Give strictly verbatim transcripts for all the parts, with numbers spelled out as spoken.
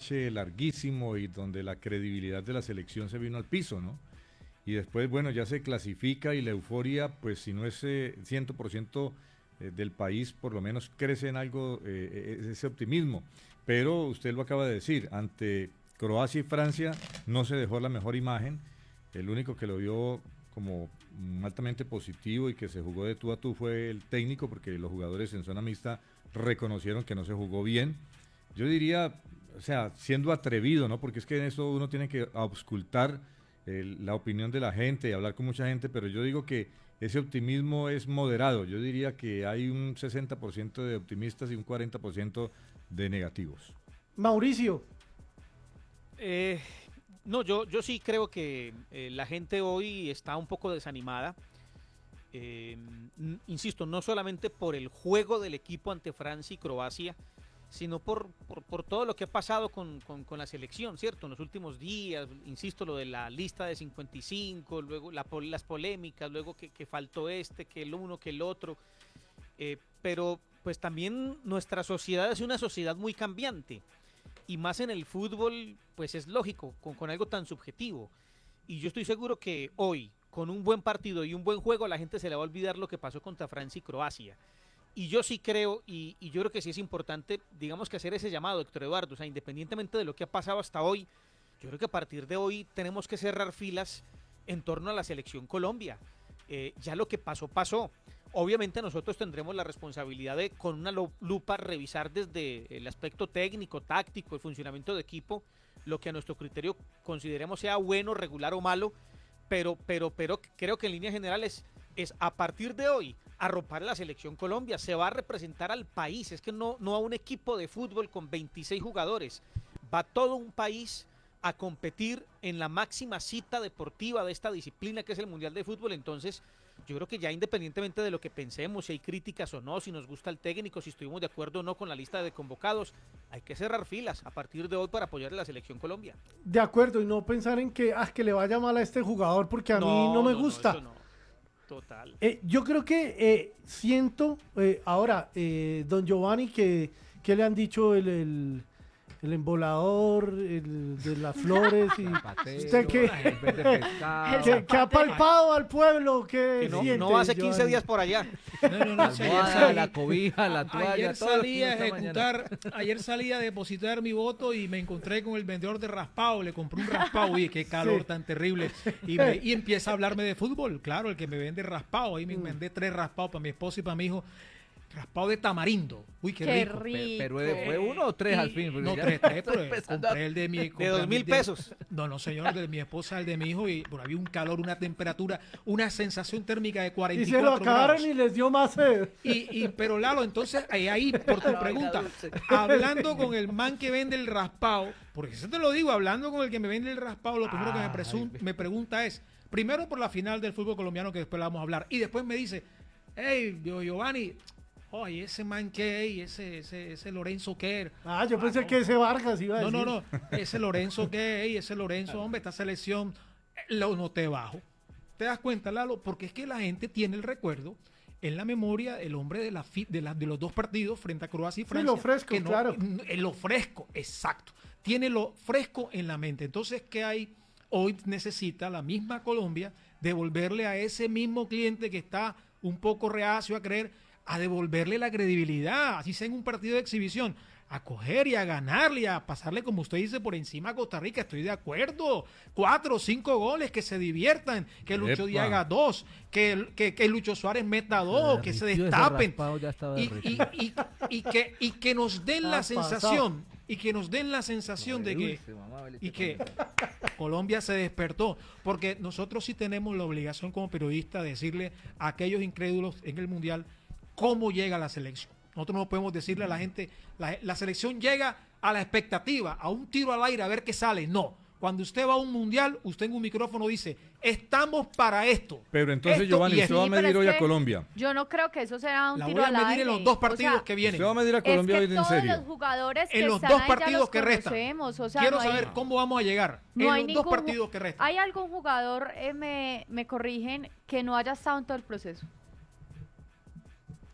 bache larguísimo y donde la credibilidad de la selección se vino al piso, ¿no? Y después, bueno, ya se clasifica y la euforia, pues si no es eh, cien por ciento eh, del país, por lo menos crece en algo eh, ese optimismo. Pero usted lo acaba de decir, ante Croacia y Francia no se dejó la mejor imagen. El único que lo vio como altamente positivo y que se jugó de tú a tú fue el técnico, porque los jugadores en zona mixta reconocieron que no se jugó bien. Yo diría, o sea, siendo atrevido, ¿no? Porque es que en eso uno tiene que auscultar el, la opinión de la gente y hablar con mucha gente, pero yo digo que ese optimismo es moderado. Yo diría que hay un sesenta por ciento de optimistas y un cuarenta por ciento de negativos. Mauricio. Eh, no, yo, yo sí creo que eh, la gente hoy está un poco desanimada. Eh, n- insisto, no solamente por el juego del equipo ante Francia y Croacia, sino por, por, por todo lo que ha pasado con, con, con la selección, ¿cierto? En los últimos días, insisto, lo de la lista de cincuenta y cinco, luego la, las polémicas, luego que, que faltó este, que el uno, que el otro. Eh, pero pues también nuestra sociedad es una sociedad muy cambiante. Y más en el fútbol, pues es lógico, con, con algo tan subjetivo. Y yo estoy seguro que hoy, con un buen partido y un buen juego, a la gente se le va a olvidar lo que pasó contra Francia y Croacia. Y yo sí creo, y, y yo creo que sí es importante, digamos que hacer ese llamado, Héctor Eduardo, o sea, independientemente de lo que ha pasado hasta hoy, yo creo que a partir de hoy tenemos que cerrar filas en torno a la selección Colombia. Eh, ya lo que pasó, pasó. Obviamente nosotros tendremos la responsabilidad de, con una lupa, revisar desde el aspecto técnico, táctico, el funcionamiento de equipo, lo que a nuestro criterio consideremos sea bueno, regular o malo, pero, pero, pero creo que en líneas generales es a partir de hoy arropar a la selección Colombia, se va a representar al país, es que no, no a un equipo de fútbol con veintiséis jugadores, va todo un país a competir en la máxima cita deportiva de esta disciplina que es el Mundial de Fútbol. Entonces yo creo que ya independientemente de lo que pensemos, si hay críticas o no, si nos gusta el técnico, si estuvimos de acuerdo o no con la lista de convocados, hay que cerrar filas a partir de hoy para apoyar a la selección Colombia. De acuerdo, y no pensar en que, ah, que le vaya mal a este jugador porque a no, mí no me no, gusta. No, no. Total. Eh, yo creo que eh, siento, eh, ahora, eh, don Giovanni, que, que le han dicho el, el, el embolador, el de las flores, y Zapatero, usted que, que, que ha palpado al pueblo, que, que no, siente, no hace quince Giovanni? días por allá. No, no, no, La sí, almohada, ayer salí- la cobija, la toalla, ayer todo salí a esta ejecutar, ayer salí a depositar mi voto y me encontré con el vendedor de raspado, le compré un raspado, oye, qué calor Sí. tan terrible, y, me- y empieza a hablarme de fútbol, claro, el que me vende raspado, ahí me Mm. vendé tres raspados para mi esposo y para mi hijo, raspado de tamarindo, uy, qué, Qué rico. rico. Pero fue uno o tres Y- al fin. Porque No, ya tres, tres, estoy pero empezando compré el de mi... De compré dos el mil de- pesos. No, no, señor, de mi esposa, el de mi hijo, y por había un calor, una temperatura, una sensación térmica de Y cuarenta y se lo cuatro acabaron grados. y les dio más sed. Y, y, pero Lalo, entonces ahí, ahí por tu La pregunta, vaina dulce. hablando con el man que vende el raspado, porque eso te lo digo, hablando con el que me vende el raspado, lo primero que me, presun- me pregunta es, primero por la final del fútbol colombiano, que después la vamos a hablar, y después me dice, hey, Giovanni, oye, ese man que, ese, ese, ese Lorenzo Kerr. Ah, yo pensé no. que ese Vargas iba a No, decir. no, no, ese Lorenzo que, ese Lorenzo, hombre, esta selección, eh, lo noté bajo. ¿Te das cuenta, Lalo? Porque es que la gente tiene el recuerdo en la memoria el hombre de, la, fi- de, la- de los dos partidos frente a Croacia y Sí, Francia. lo fresco, que no- claro. En lo fresco, exacto. Tiene lo fresco en la mente. Entonces, ¿qué hay? Hoy necesita la misma Colombia devolverle a ese mismo cliente que está un poco reacio a creer, a devolverle la credibilidad, así sea en un partido de exhibición, a coger y a ganarle, y a pasarle, como usted dice, por encima a Costa Rica. Estoy de acuerdo. Cuatro o cinco goles, que se diviertan, que Lucho Epa. Díaz haga dos, que, que, que Lucho Suárez meta dos, que se derritió ese destapen. raspado, ya estaba Y, y, derretido. y, y que, y que nos den la Ha pasado. sensación, y que nos den la sensación de que Dulce, mamá, vele y este que comentario. Colombia se despertó, porque nosotros sí tenemos la obligación como periodistas de decirle a aquellos incrédulos en el Mundial cómo llega la selección. Nosotros no podemos decirle a la gente, la, la selección llega a la expectativa, a un tiro al aire a ver qué sale. No, cuando usted va a un Mundial, usted en un micrófono dice, estamos para esto. Pero entonces, Esto Giovanni, y usted esto. va a Sí, pero medir es hoy a que Colombia. Yo no creo que eso será un La tiro voy a al medir aire. en los dos O partidos sea, que vienen. Usted va a medir a es Colombia que hoy en todos serio. los jugadores que En los están dos ahí ya partidos los que restan. conocemos, o sea, Quiero no hay- saber cómo vamos a llegar no en hay los dos ningún- partidos que restan. ¿Hay algún jugador, eh, me, me corrigen, que no haya estado en todo el proceso?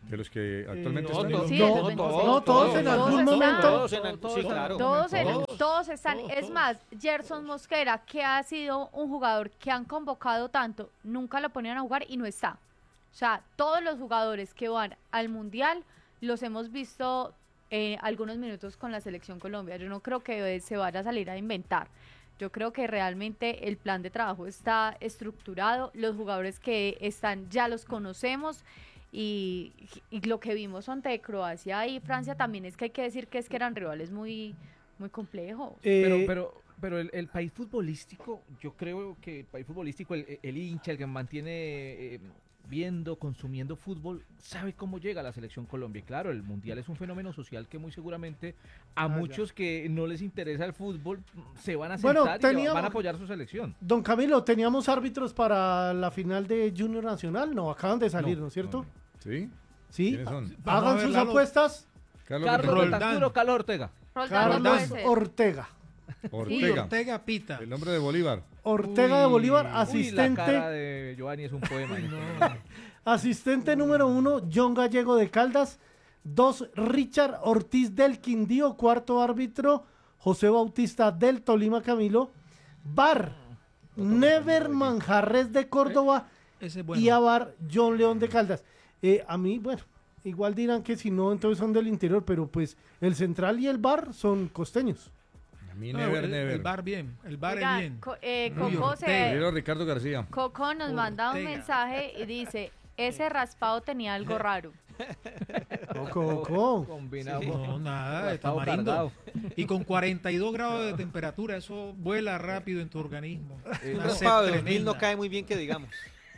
De los que actualmente no, están. to- Sí, no, el no, veintiséis. no, todos en algún Todos momento. Todos en el- sí, claro. Todos, en- Todos, todos están. todos, Es todos. más, Gerson Mosquera, que ha sido un jugador que han convocado tanto, nunca lo ponían a jugar y no está. O sea, todos los jugadores que van al Mundial los hemos visto eh, algunos minutos con la Selección Colombia. Yo no creo que eh, se vaya a salir a inventar. Yo creo que realmente el plan de trabajo está estructurado. Los jugadores que están ya los conocemos. Y, y lo que vimos ante Croacia y Francia también es que hay que decir que es que eran rivales muy, muy complejos. Pero, Eh, pero, pero el, el país futbolístico, yo creo que el país futbolístico, el, el hincha, el que mantiene eh, viendo, consumiendo fútbol, sabe cómo llega a la selección Colombia. Y claro, el mundial es un fenómeno social que muy seguramente a Ah, muchos que no les interesa el fútbol se van a Bueno, sentar y teníamos- van a apoyar su selección. Don Camilo, ¿teníamos árbitros para la final de Junior Nacional? No, acaban de salir, ¿no, No, es cierto? no, no. ¿Sí? Sí. ¿Quiénes son? Vamos a Hagan ver, sus Lalo. apuestas. Carlos, Carlos Roldán. Betancur o Carlos Ortega. Roldán no puede Carlos ser. Ortega. Y Ortega. Ortega pita. El nombre de Bolívar. Ortega de Uy. Bolívar, Uy, la cara asistente, de Giovanni es un poema. en este momento. asistente número uno, John Gallego de Caldas. Dos, Richard Ortiz del Quindío. Cuarto árbitro, José Bautista del Tolima Camilo. Bar, Never Manjarres de Córdoba. Ese es bueno. Y a Bar, John León de Caldas. Eh, a mí, bueno, igual dirán que si no, entonces son del interior, pero pues el central y el Bar son costeños. A mí No, never, el, never. el bar bien. El bar Oiga, es bien. Co- eh, Uy, Coco, Ortega. se- Primero Ricardo García. Coco nos manda un Ortega. mensaje y dice, ese raspado tenía algo raro. Coco, Coco. Combinado. No, nada, de Raspado tamarindo. cargado. Y con cuarenta y dos grados de temperatura, eso vuela rápido en tu organismo. Eh, Una Un sed raspado de dos mil tremenda. no cae muy bien que digamos.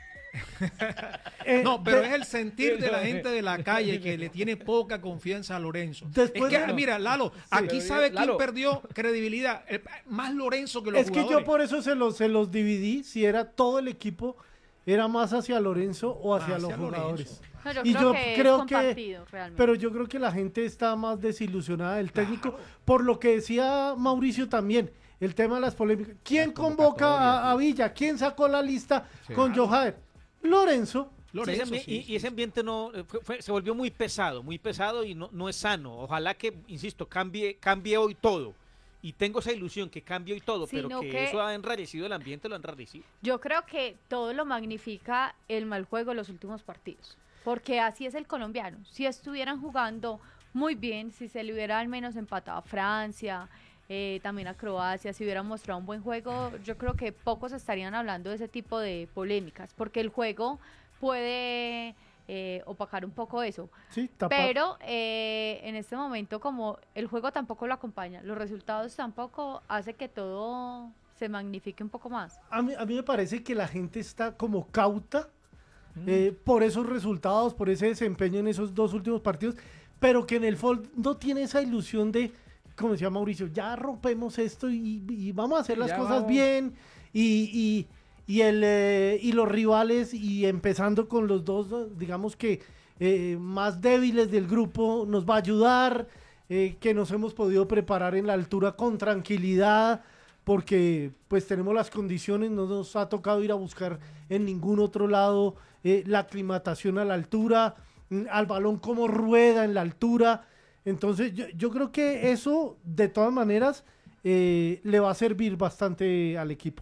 Eh, No, pero de- es el sentir de la gente de la calle que le tiene poca confianza a Lorenzo. Después es que, de- mira, Lalo, aquí pero sabe Lalo. quién perdió credibilidad. El- más Lorenzo que los Es que yo jugadores. por eso se los, se los dividí, si era todo el equipo, era más hacia Lorenzo o hacia, Hacia los Lorenzo. jugadores. No, yo Y creo yo que creo es que- compartido, realmente. Pero yo creo que la gente está más desilusionada del técnico, por lo que decía Mauricio también, el tema de las polémicas. ¿Quién Las convoca a, a convocatorias, Villa? ¿Quién sacó la lista Sí. con Johader? Lorenzo. Lorenzo, Sí, ese ambi- sí, y, sí, y ese ambiente no eh, fue- fue- se volvió muy pesado, muy pesado y no, no es sano. Ojalá que, insisto, cambie, cambie hoy todo. Y tengo esa ilusión que cambie hoy todo, pero Sino que, que- eso ha enrarecido el ambiente, lo ha enrarecido. Yo creo que todo lo magnifica el mal juego de los últimos partidos. Porque así es el colombiano. Si estuvieran jugando muy bien, si se le hubiera al menos empatado a Francia, eh, también a Croacia, si hubieran mostrado un buen juego, yo creo que pocos estarían hablando de ese tipo de polémicas. Porque el juego puede eh, opacar un poco eso. Sí, tapar. Pero eh, en este momento, como el juego tampoco lo acompaña, los resultados tampoco, hace que todo se magnifique un poco más. A mí, a mí me parece que la gente está como cauta eh, por esos resultados, por ese desempeño en esos dos últimos partidos, pero que en el fondo tiene esa ilusión de, como decía Mauricio, ya rompemos esto y, y vamos a hacer Sí, las ya cosas vamos. bien y, y, y, el, eh, y los rivales, y empezando con los dos, ¿no? digamos que eh, más débiles del grupo, nos va a ayudar, eh, que nos hemos podido preparar en la altura con tranquilidad, porque pues tenemos las condiciones, no nos ha tocado ir a buscar en ningún otro lado eh, la aclimatación a la altura, mm, al balón como rueda en la altura. Entonces yo, yo creo que eso de todas maneras eh, le va a servir bastante al equipo.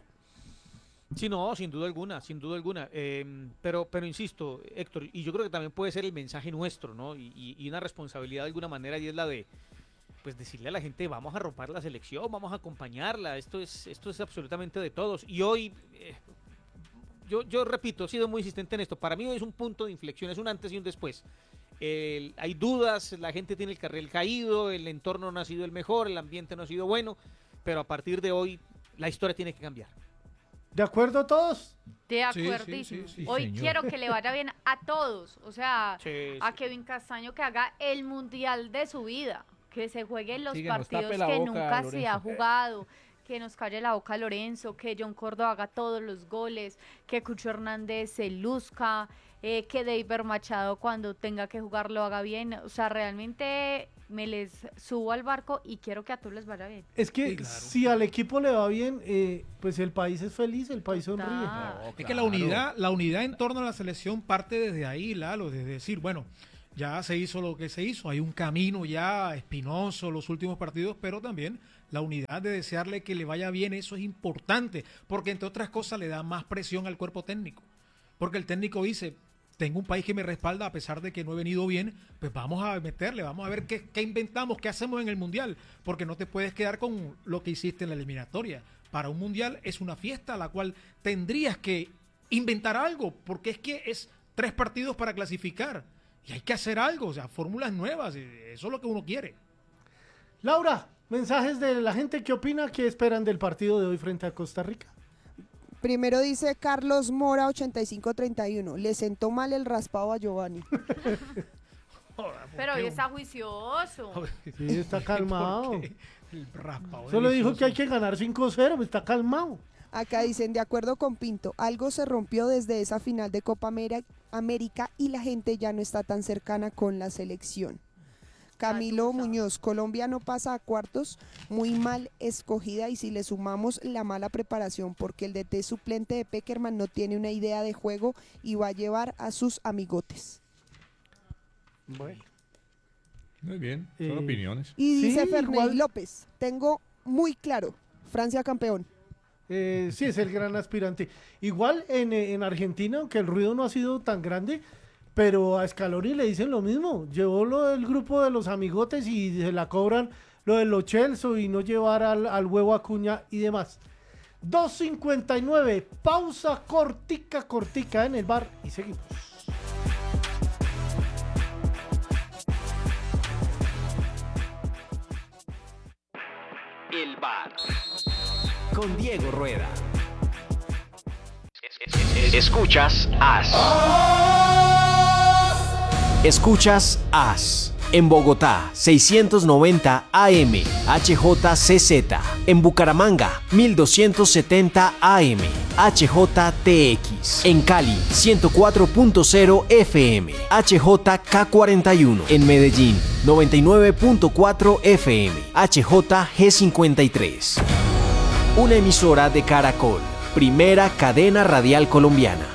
Sí, no, sin duda alguna, sin duda alguna. Eh, pero, pero insisto, Héctor, y yo creo que también puede ser el mensaje nuestro, ¿no? Y, y- y una responsabilidad de alguna manera, y es la de, pues decirle a la gente, vamos a romper la selección, vamos a acompañarla, esto es, esto es absolutamente de todos. Y hoy, eh, yo, yo repito, he sido muy insistente en esto, para mí hoy es un punto de inflexión, es un antes y un después. El- hay dudas, la gente tiene el carril caído, el entorno no ha sido el mejor, el ambiente no ha sido bueno, pero a partir de hoy la historia tiene que cambiar. ¿De acuerdo a todos? De Sí, acuerdísimo. sí, sí, sí, Hoy señor. quiero que le vaya bien a todos. O sea, Sí, a sí. Kevin Castaño que haga el mundial de su vida. Que se jueguen los Sí, que nos partidos tape la que boca, nunca se Lorenzo. ha jugado. Que nos calle la boca Lorenzo, que John Córdoba haga todos los goles, que Cucho Hernández se luzca, eh, que Deiber Machado cuando tenga que jugar lo haga bien. O sea, realmente me les subo al barco y quiero que a todos les vaya bien. Es que Sí, claro. si al equipo le va bien, eh, pues el país es feliz, el país Total. sonríe. No, Es que la unidad, la unidad en torno a la selección parte desde ahí, Lalo, desde decir, bueno, ya se hizo lo que se hizo, hay un camino ya espinoso los últimos partidos, pero también la unidad de desearle que le vaya bien, eso es importante, porque entre otras cosas le da más presión al cuerpo técnico, porque el técnico dice, tengo un país que me respalda a pesar de que no he venido bien, pues vamos a meterle, vamos a ver qué, qué inventamos, qué hacemos en el Mundial, porque no te puedes quedar con lo que hiciste en la eliminatoria. Para un Mundial es una fiesta a la cual tendrías que inventar algo, porque es que es tres partidos para clasificar y hay que hacer algo, o sea, fórmulas nuevas, eso es lo que uno quiere. Laura, mensajes de la gente, ¿qué opina? ¿Qué esperan del partido de hoy frente a Costa Rica? Primero dice Carlos Mora ochenta y cinco treinta y uno, le sentó mal el raspado a Giovanni. Pero hoy está juicioso. Sí, está calmado. El raspado Solo dijo delicioso. que hay que ganar cinco cero, está calmado. Acá dicen, de acuerdo con Pinto, algo se rompió desde esa final de Copa Ameri- América y la gente ya no está tan cercana con la selección. Camilo Muñoz, Colombia no pasa a cuartos, muy mal escogida y si le sumamos la mala preparación porque el D T suplente de Pekerman no tiene una idea de juego y va a llevar a sus amigotes. Bueno. Muy bien, son Eh, opiniones. Y dice Sí, Ferney igual- López, tengo muy claro, Francia campeón. Eh, sí, es el gran aspirante. Igual en, eh, en Argentina, aunque el ruido no ha sido tan grande, pero a Scaloni le dicen lo mismo. Llevó lo del grupo de los amigotes y se la cobran lo de los Chelsea y no llevar al, al huevo Acuña y demás. dos cincuenta y nueve, pausa cortica, cortica en el bar y seguimos. El bar con Diego Rueda. Escuchas As. Escuchas As. En Bogotá, seiscientos noventa A M, H J C Z. En Bucaramanga, mil doscientos setenta A M, H J T X. En Cali, ciento cuatro punto cero F M, H J K cuarenta y uno. En Medellín, noventa y nueve punto cuatro F M, H J G cincuenta y tres. Una emisora de Caracol, primera cadena radial colombiana.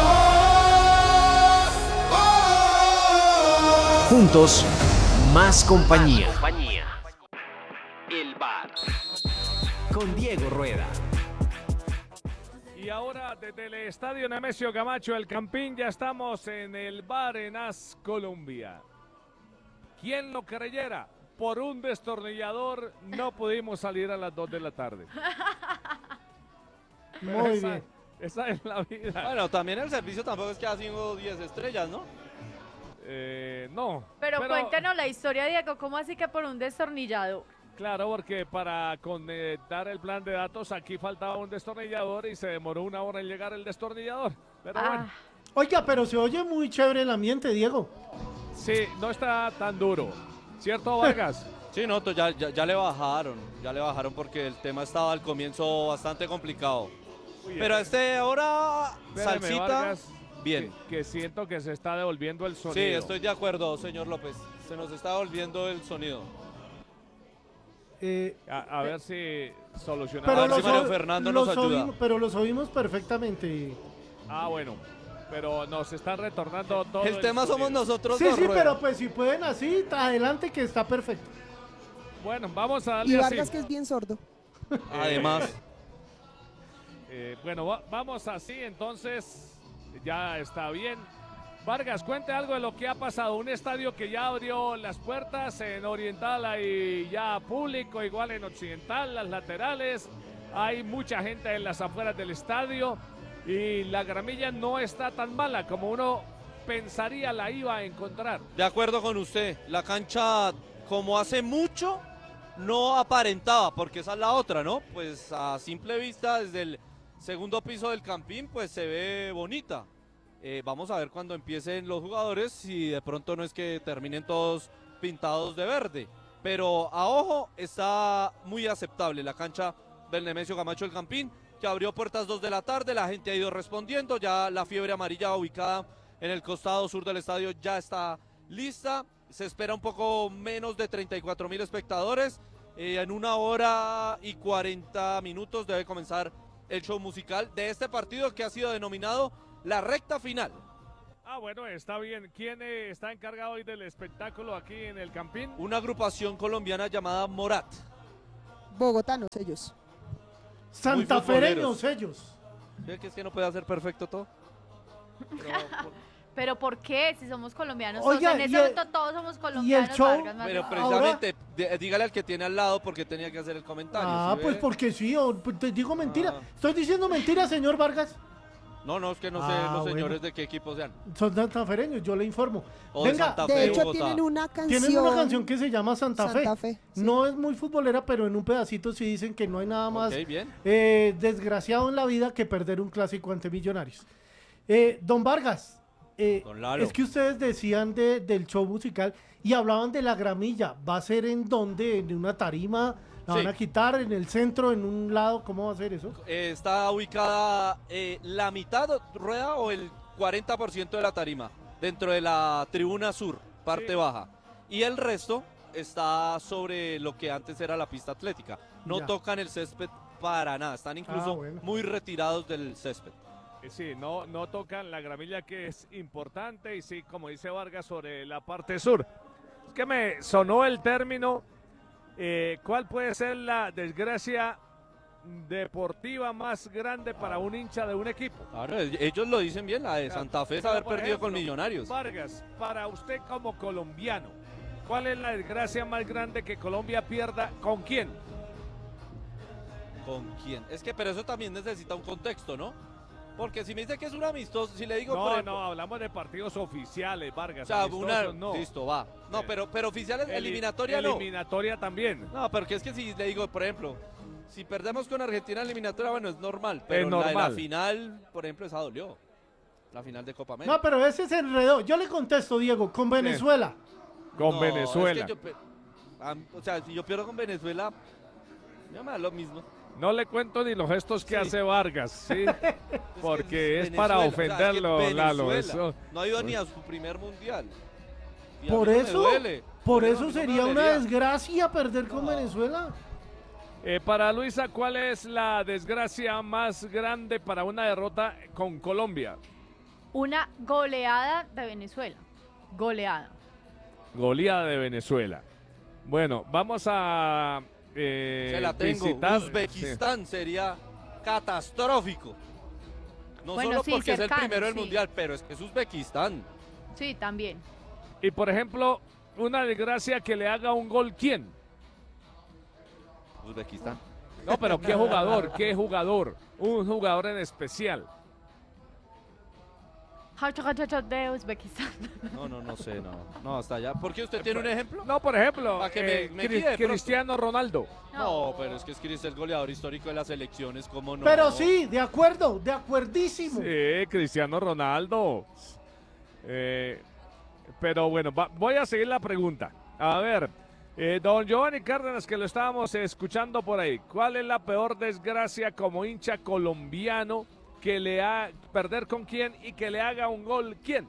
Juntos, más compañía. El bar con Diego Rueda. Y ahora desde el estadio Nemesio Camacho, el Campín, ya estamos en el bar en As Colombia. ¿Quién lo creyera? Por un destornillador no pudimos salir a las dos de la tarde. Muy esa, bien. Esa es la vida. Bueno, también el servicio tampoco es que ha sido diez estrellas, ¿no? Eh, no. Pero, cuéntenos la historia, Diego, ¿cómo así que por un destornillado? Claro, porque para conectar el plan de datos aquí faltaba un destornillador y se demoró una hora en llegar el destornillador. Pero Ah, bueno, Oiga, pero se oye muy chévere el ambiente, Diego. sí, no está tan duro. ¿Cierto, Vargas? Sí, no, to- ya, ya, ya le bajaron, ya le bajaron porque el tema estaba al comienzo bastante complicado. Uy, Pero a eh, este ahora, espéreme, salsita, Vargas, bien. Que, que siento que se está devolviendo el sonido. Sí, estoy de acuerdo, señor López. Se nos está volviendo el sonido. Eh, A, a ver si solucionamos. pero, A ver los, si Mario oí- Fernando nos los ayuda. oímos, pero los oímos perfectamente. Ah, bueno. Pero nos están retornando todo El tema somos sonido. nosotros Sí, dos, sí, Rueda. pero pues si pueden así, adelante que está perfecto. Bueno, vamos a darle Y así. Vargas que es bien sordo. Además, Eh, bueno, va- vamos así, entonces ya está bien. Vargas, cuente algo de lo que ha pasado. Un estadio que ya abrió las puertas en Oriental, hay ya público, igual en Occidental, las laterales. Hay mucha gente en las afueras del estadio y la gramilla no está tan mala como uno pensaría la iba a encontrar. de acuerdo con usted, la cancha como hace mucho no aparentaba, porque esa es la otra, ¿no? Pues a simple vista desde el segundo piso del Campín pues se ve bonita. Eh, vamos a ver cuando empiecen los jugadores si de pronto no es que terminen todos pintados de verde. Pero a ojo está muy aceptable la cancha del Nemesio Camacho del Campín, que abrió puertas dos de la tarde, la gente ha ido respondiendo, ya la fiebre amarilla ubicada en el costado sur del estadio ya está lista. Se espera un poco menos de treinta y cuatro mil espectadores. Eh, en una hora y cuarenta minutos debe comenzar el show musical de este partido que ha sido denominado la recta final. Ah, bueno, está bien. ¿Quién eh, está encargado hoy del espectáculo aquí en el Campín? Una agrupación colombiana llamada Morat. Bogotanos ellos. Santafereños ellos. ¿Sí, que es que no puede hacer perfecto todo? Pero, por- Pero ¿por qué? Si somos colombianos, Oiga, todos, en y ese el- momento todos somos colombianos. show? Vargas, más pero bien. precisamente, de- dígale al que tiene al lado porque tenía que hacer el comentario. Ah, ¿sí pues ve? porque sí, o, pues, te digo mentira. Ah. Estoy diciendo mentira, señor Vargas. No, no, es que no sé Ah, los bueno. señores de qué equipo sean. Son santafereños, yo le informo. O de Venga, Santa Fe, De hecho, Bogotá. tienen una canción. tienen una canción que se llama Santa, Santa Fe. Fe, sí. No es muy futbolera, pero en un pedacito sí dicen que no hay nada más Ok, bien. eh, desgraciado en la vida que perder un clásico ante Millonarios. Eh, don Vargas, eh, Don Lalo. es que ustedes decían de- del show musical y hablaban de la gramilla. ¿Va a ser en dónde? ¿En una tarima? ¿La Sí. van a quitar? ¿En el centro? ¿En un lado? ¿Cómo va a ser eso? Eh, está ubicada eh, la mitad rueda o el cuarenta por ciento de la tarima dentro de la tribuna sur, parte Sí. baja. Y el resto está sobre lo que antes era la pista atlética. No Ya. tocan el césped para nada, están incluso Ah, bueno. muy retirados del césped. Eh, Sí, no, no tocan la gramilla, que es importante, y sí, como dice Vargas, sobre la parte sur. Es que me sonó el término, eh, ¿cuál puede ser la desgracia deportiva más grande para un hincha de un equipo? Claro, e- ellos lo dicen bien, la de Santa Fe es Pero, haber por perdido con ejemplo, Millonarios. Vargas, para usted como colombiano, ¿cuál es la desgracia más grande que Colombia pierda? ¿Con quién? ¿Con quién? Es que, pero eso también necesita un contexto, ¿no? Porque si me dice que es un amistoso, si le digo, por No, ejemplo, no, hablamos de partidos oficiales, o Vargas. sea, amistosos, una, no. listo, va. No, Eh, pero, pero oficiales, Eli- eliminatoria no. Eliminatoria también. No, porque es que si le digo, por ejemplo, si perdemos con Argentina en eliminatoria, bueno, es normal. Pero Es la de la normal. final, por ejemplo, esa dolió. La final de Copa América. No, pero ese se enredó. Yo le contesto, Diego, con Venezuela. Con No, Venezuela. es que yo pe- am- o sea, si yo pierdo con Venezuela, ya me da lo mismo. No le cuento ni los gestos que Sí. hace Vargas, ¿sí? Porque es, Venezuela, para o sea, es que ofenderlo, Lalo. Venezuela Eso. no ha ido ni a su primer mundial. Y a Por mí no me eso, duele. por No, eso no me sería una dolería. desgracia perder con No. Venezuela. Eh, para Luisa, ¿cuál es la desgracia más grande para una derrota con Colombia? Una goleada de Venezuela. Goleada. Goleada de Venezuela. Bueno, vamos a eh, Se la tengo. visitar. Uzbekistán sería catastrófico. No Bueno, solo sí, porque es el cercano, primero del sí. mundial, pero es que es Uzbekistán. Sí, también. Sí. Y por ejemplo, una desgracia que le haga un gol, ¿quién? Uzbekistán. No, pero ¿qué jugador? ¿Qué jugador? Un jugador en especial. De Uzbekistán. No, no, no sé, no. No, hasta allá. ¿Por qué usted tiene un ejemplo? No, por ejemplo, Pa' que me- eh, me Cri- guíe de pronto. Cristiano Ronaldo. No, pero es que es que es el goleador histórico de las elecciones, ¿cómo no? Pero sí, de acuerdo, de acuerdísimo. Sí, Cristiano Ronaldo. Eh, pero bueno, va- voy a seguir la pregunta. A ver, eh, don Giovanni Cárdenas, que lo estábamos escuchando por ahí. ¿Cuál es la peor desgracia como hincha colombiano que le ha perder con quién y que le haga un gol quién?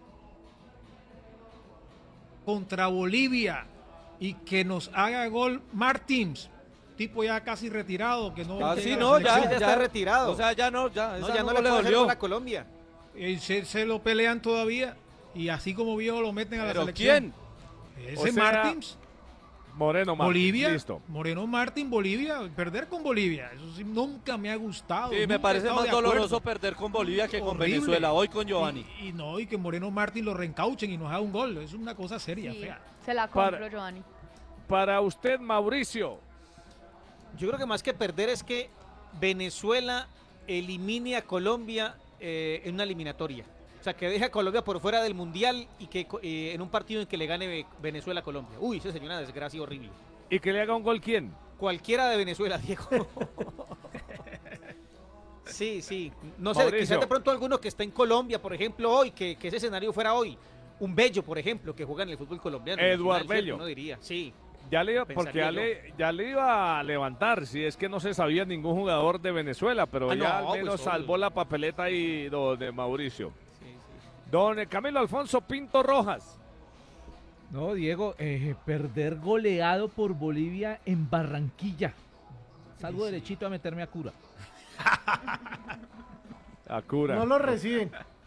Contra Bolivia y que nos haga gol Martins, tipo ya casi retirado, que no Ah, llega sí, a la no, ya, selección. ya, está retirado. O sea, ya no, ya, No, esa ya no, no le le puede hacer dolió. gol a Colombia. Eh, se, se lo pelean todavía y así como vio lo meten a la ¿Pero selección. quién? Ese O sea, Martins, Moreno Martins, Bolivia, listo. Moreno Martín, Bolivia, perder con Bolivia, eso sí nunca me ha gustado. Sí, nunca me he parece estado más de acuerdo. doloroso perder con Bolivia que con Horrible. Venezuela. Hoy con Giovanni. Y, y no, y que Moreno Martín lo reencauchen y nos haga un gol, es una cosa seria, Sí, fea. se la compro, Para- Giovanni. Para usted, Mauricio. Yo creo que más que perder es que Venezuela elimine a Colombia eh, en una eliminatoria. O sea, que deje a Colombia por fuera del Mundial y que eh, en un partido en que le gane Venezuela a Colombia. Uy, esa sería una desgracia horrible. ¿Y que le haga un gol quién? Cualquiera de Venezuela, Diego. Sí, sí. No sé, Mauricio. quizás de pronto alguno que está en Colombia, por ejemplo, hoy, que, que ese escenario fuera hoy. Un Bello, por ejemplo, que juega en el fútbol colombiano. Eduard nacional, ¿cierto? Bello. Uno diría, sí. Ya le iba, porque ya Pensaría le, ya le iba a levantar, si es que no se sabía ningún jugador de Venezuela, pero Ah, ya no, al pues, menos obvio. salvó la papeleta ahí do- de Mauricio. Sí, sí. Don Camilo Alfonso Pinto Rojas. No, Diego, eh, perder goleado por Bolivia en Barranquilla. Salgo derechito a meterme a cura. A cura. No lo reciben.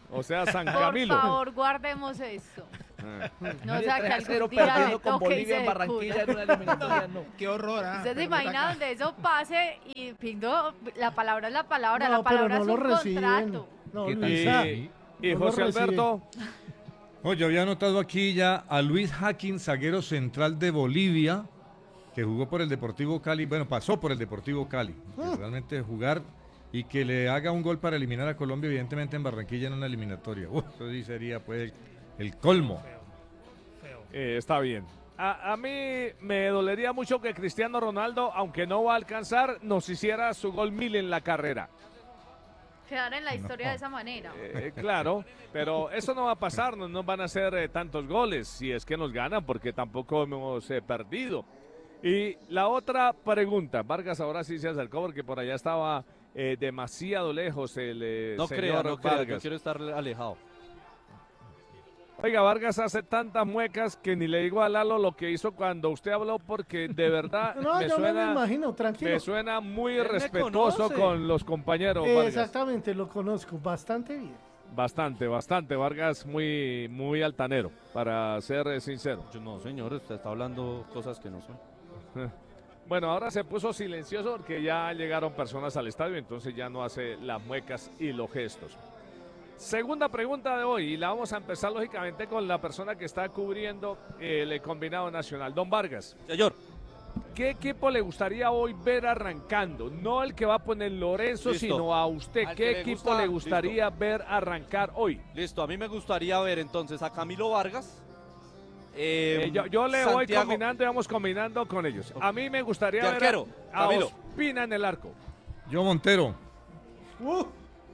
O sea, San Por Camilo. favor, guardemos eso. Ah. No sea que algún cero día perdiendo le con toque y Bolivia se en Barranquilla en descubra. una eliminatoria, no. Qué horror, ¿ah? ¿Usted se Pero imagina acá. donde eso pase y Pinto, la palabra es la palabra, No, la pero palabra no es lo un reciben. contrato? No, ¿Qué tal? Luisa, Y, y no lo José reciben. Alberto, Oh, yo había anotado aquí ya a Luis Jaquín, zaguero central de Bolivia, que jugó por el Deportivo Cali, bueno, pasó por el Deportivo Cali, que realmente jugar y que le haga un gol para eliminar a Colombia, evidentemente en Barranquilla en una eliminatoria. Uf, eso sí sería pues el, el colmo. eh, está bien. A, a mí me dolería mucho que Cristiano Ronaldo, aunque no va a alcanzar, nos hiciera su gol mil en la carrera. Quedar en la historia No. de esa manera. Eh, claro, pero eso no va a pasar, no nos van a hacer eh, tantos goles si es que nos ganan, porque tampoco hemos eh, perdido. Y la otra pregunta, Vargas ahora sí se acercó porque por allá estaba eh, demasiado lejos el eh, No señor crea, no crea, yo Vargas. quiero estar alejado. Oiga, Vargas hace tantas muecas que ni le digo a Lalo lo que hizo cuando usted habló, porque de verdad No, me, yo me lo suena, imagino, tranquilo. me suena muy Él me respetuoso conoce. con los compañeros. Eh, Vargas. Exactamente, lo conozco bastante bien. Bastante, bastante. Vargas muy, muy altanero, para ser eh, sincero. Yo no, señor, usted está hablando cosas que no son. Bueno, ahora se puso silencioso porque ya llegaron personas al estadio, entonces ya no hace las muecas y los gestos. Segunda pregunta de hoy, y la vamos a empezar lógicamente con la persona que está cubriendo el combinado nacional. Don Vargas, Señor, ¿qué equipo le gustaría hoy ver arrancando? No el que va a poner Lorenzo, Listo. sino a usted. Al ¿Qué que le equipo gusta, le gustaría ver arrancar hoy? listo, a mí me gustaría ver entonces a Camilo Vargas. eh, Eh, yo, yo le voy Santiago- combinando y vamos combinando con ellos. A mí me gustaría De ver arquero, a, a Camilo. Ospina en el arco. Yo Montero. Uh,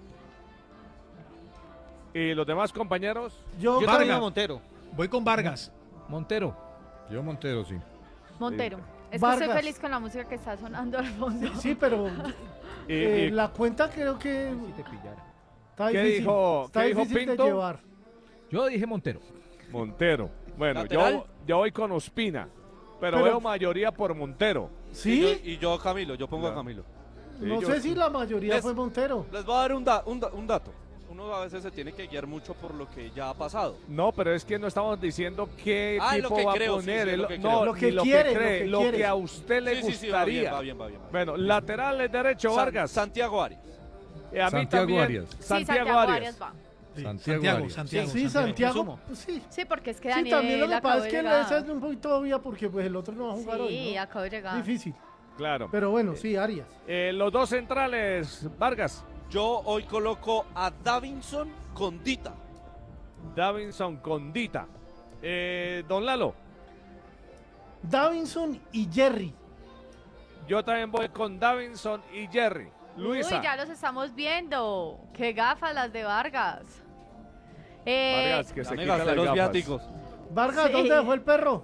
¿Y los demás compañeros? yo, Yo Vargas. también a Montero. Voy con Vargas. Montero. Yo Montero, sí. Montero. Es que Vargas. estoy feliz con la música que está sonando al fondo. sí, pero Y- eh, y- la cuenta creo que Si te pillara. está ¿Qué difícil, dijo- está qué dijo difícil Pinto? de llevar. Yo dije Montero. Montero. Bueno, yo, ¿Lateral? yo voy con Ospina, pero, Pero- veo mayoría por Montero. ¿Sí? Y yo, y yo a Camilo, yo pongo No. a Camilo. no Sí, sé yo- si la mayoría Les- fue Montero. Les voy a dar un, da- un, da- un dato. Uno a veces se tiene que guiar mucho por lo que ya ha pasado. No, pero es que no estamos diciendo qué Ah, equipo lo que va creo, a sí, poner. sí, es lo lo- que no, creo. Lo ni que lo quiere, que lo cree, que lo quiere. que a usted le Sí, sí, sí, va bien, gustaría. va bien, va bien. va bien. Bueno, lateral es derecho, San- Vargas. Santiago Arias. Eh, a mí Santiago también, Arias. Sí, Santiago, Arias. va. Sí, Santiago Santiago, Arias. Santiago, Sí, Santiago. Sumo. pues sí. Sí, porque es que Sí, Daniel también lo que acabó pasa de es que llegar. esa es un poquito obvia porque pues el otro no va a jugar hoy. Sí, ¿no? acabo de llegar. Difícil. Claro. Pero bueno, sí, Arias. Eh, los dos centrales, Vargas. Yo hoy coloco a Davinson con Dita. Davinson con Dita. Eh, Don Lalo, Davinson y Jerry. yo también voy con Davinson y Jerry. Luisa. Uy, ya los estamos viendo. Qué gafas las de Vargas. Eh, Vargas, que se Ya me quita gasté las los gafas. viáticos. Vargas, Sí. ¿dónde dejó el perro?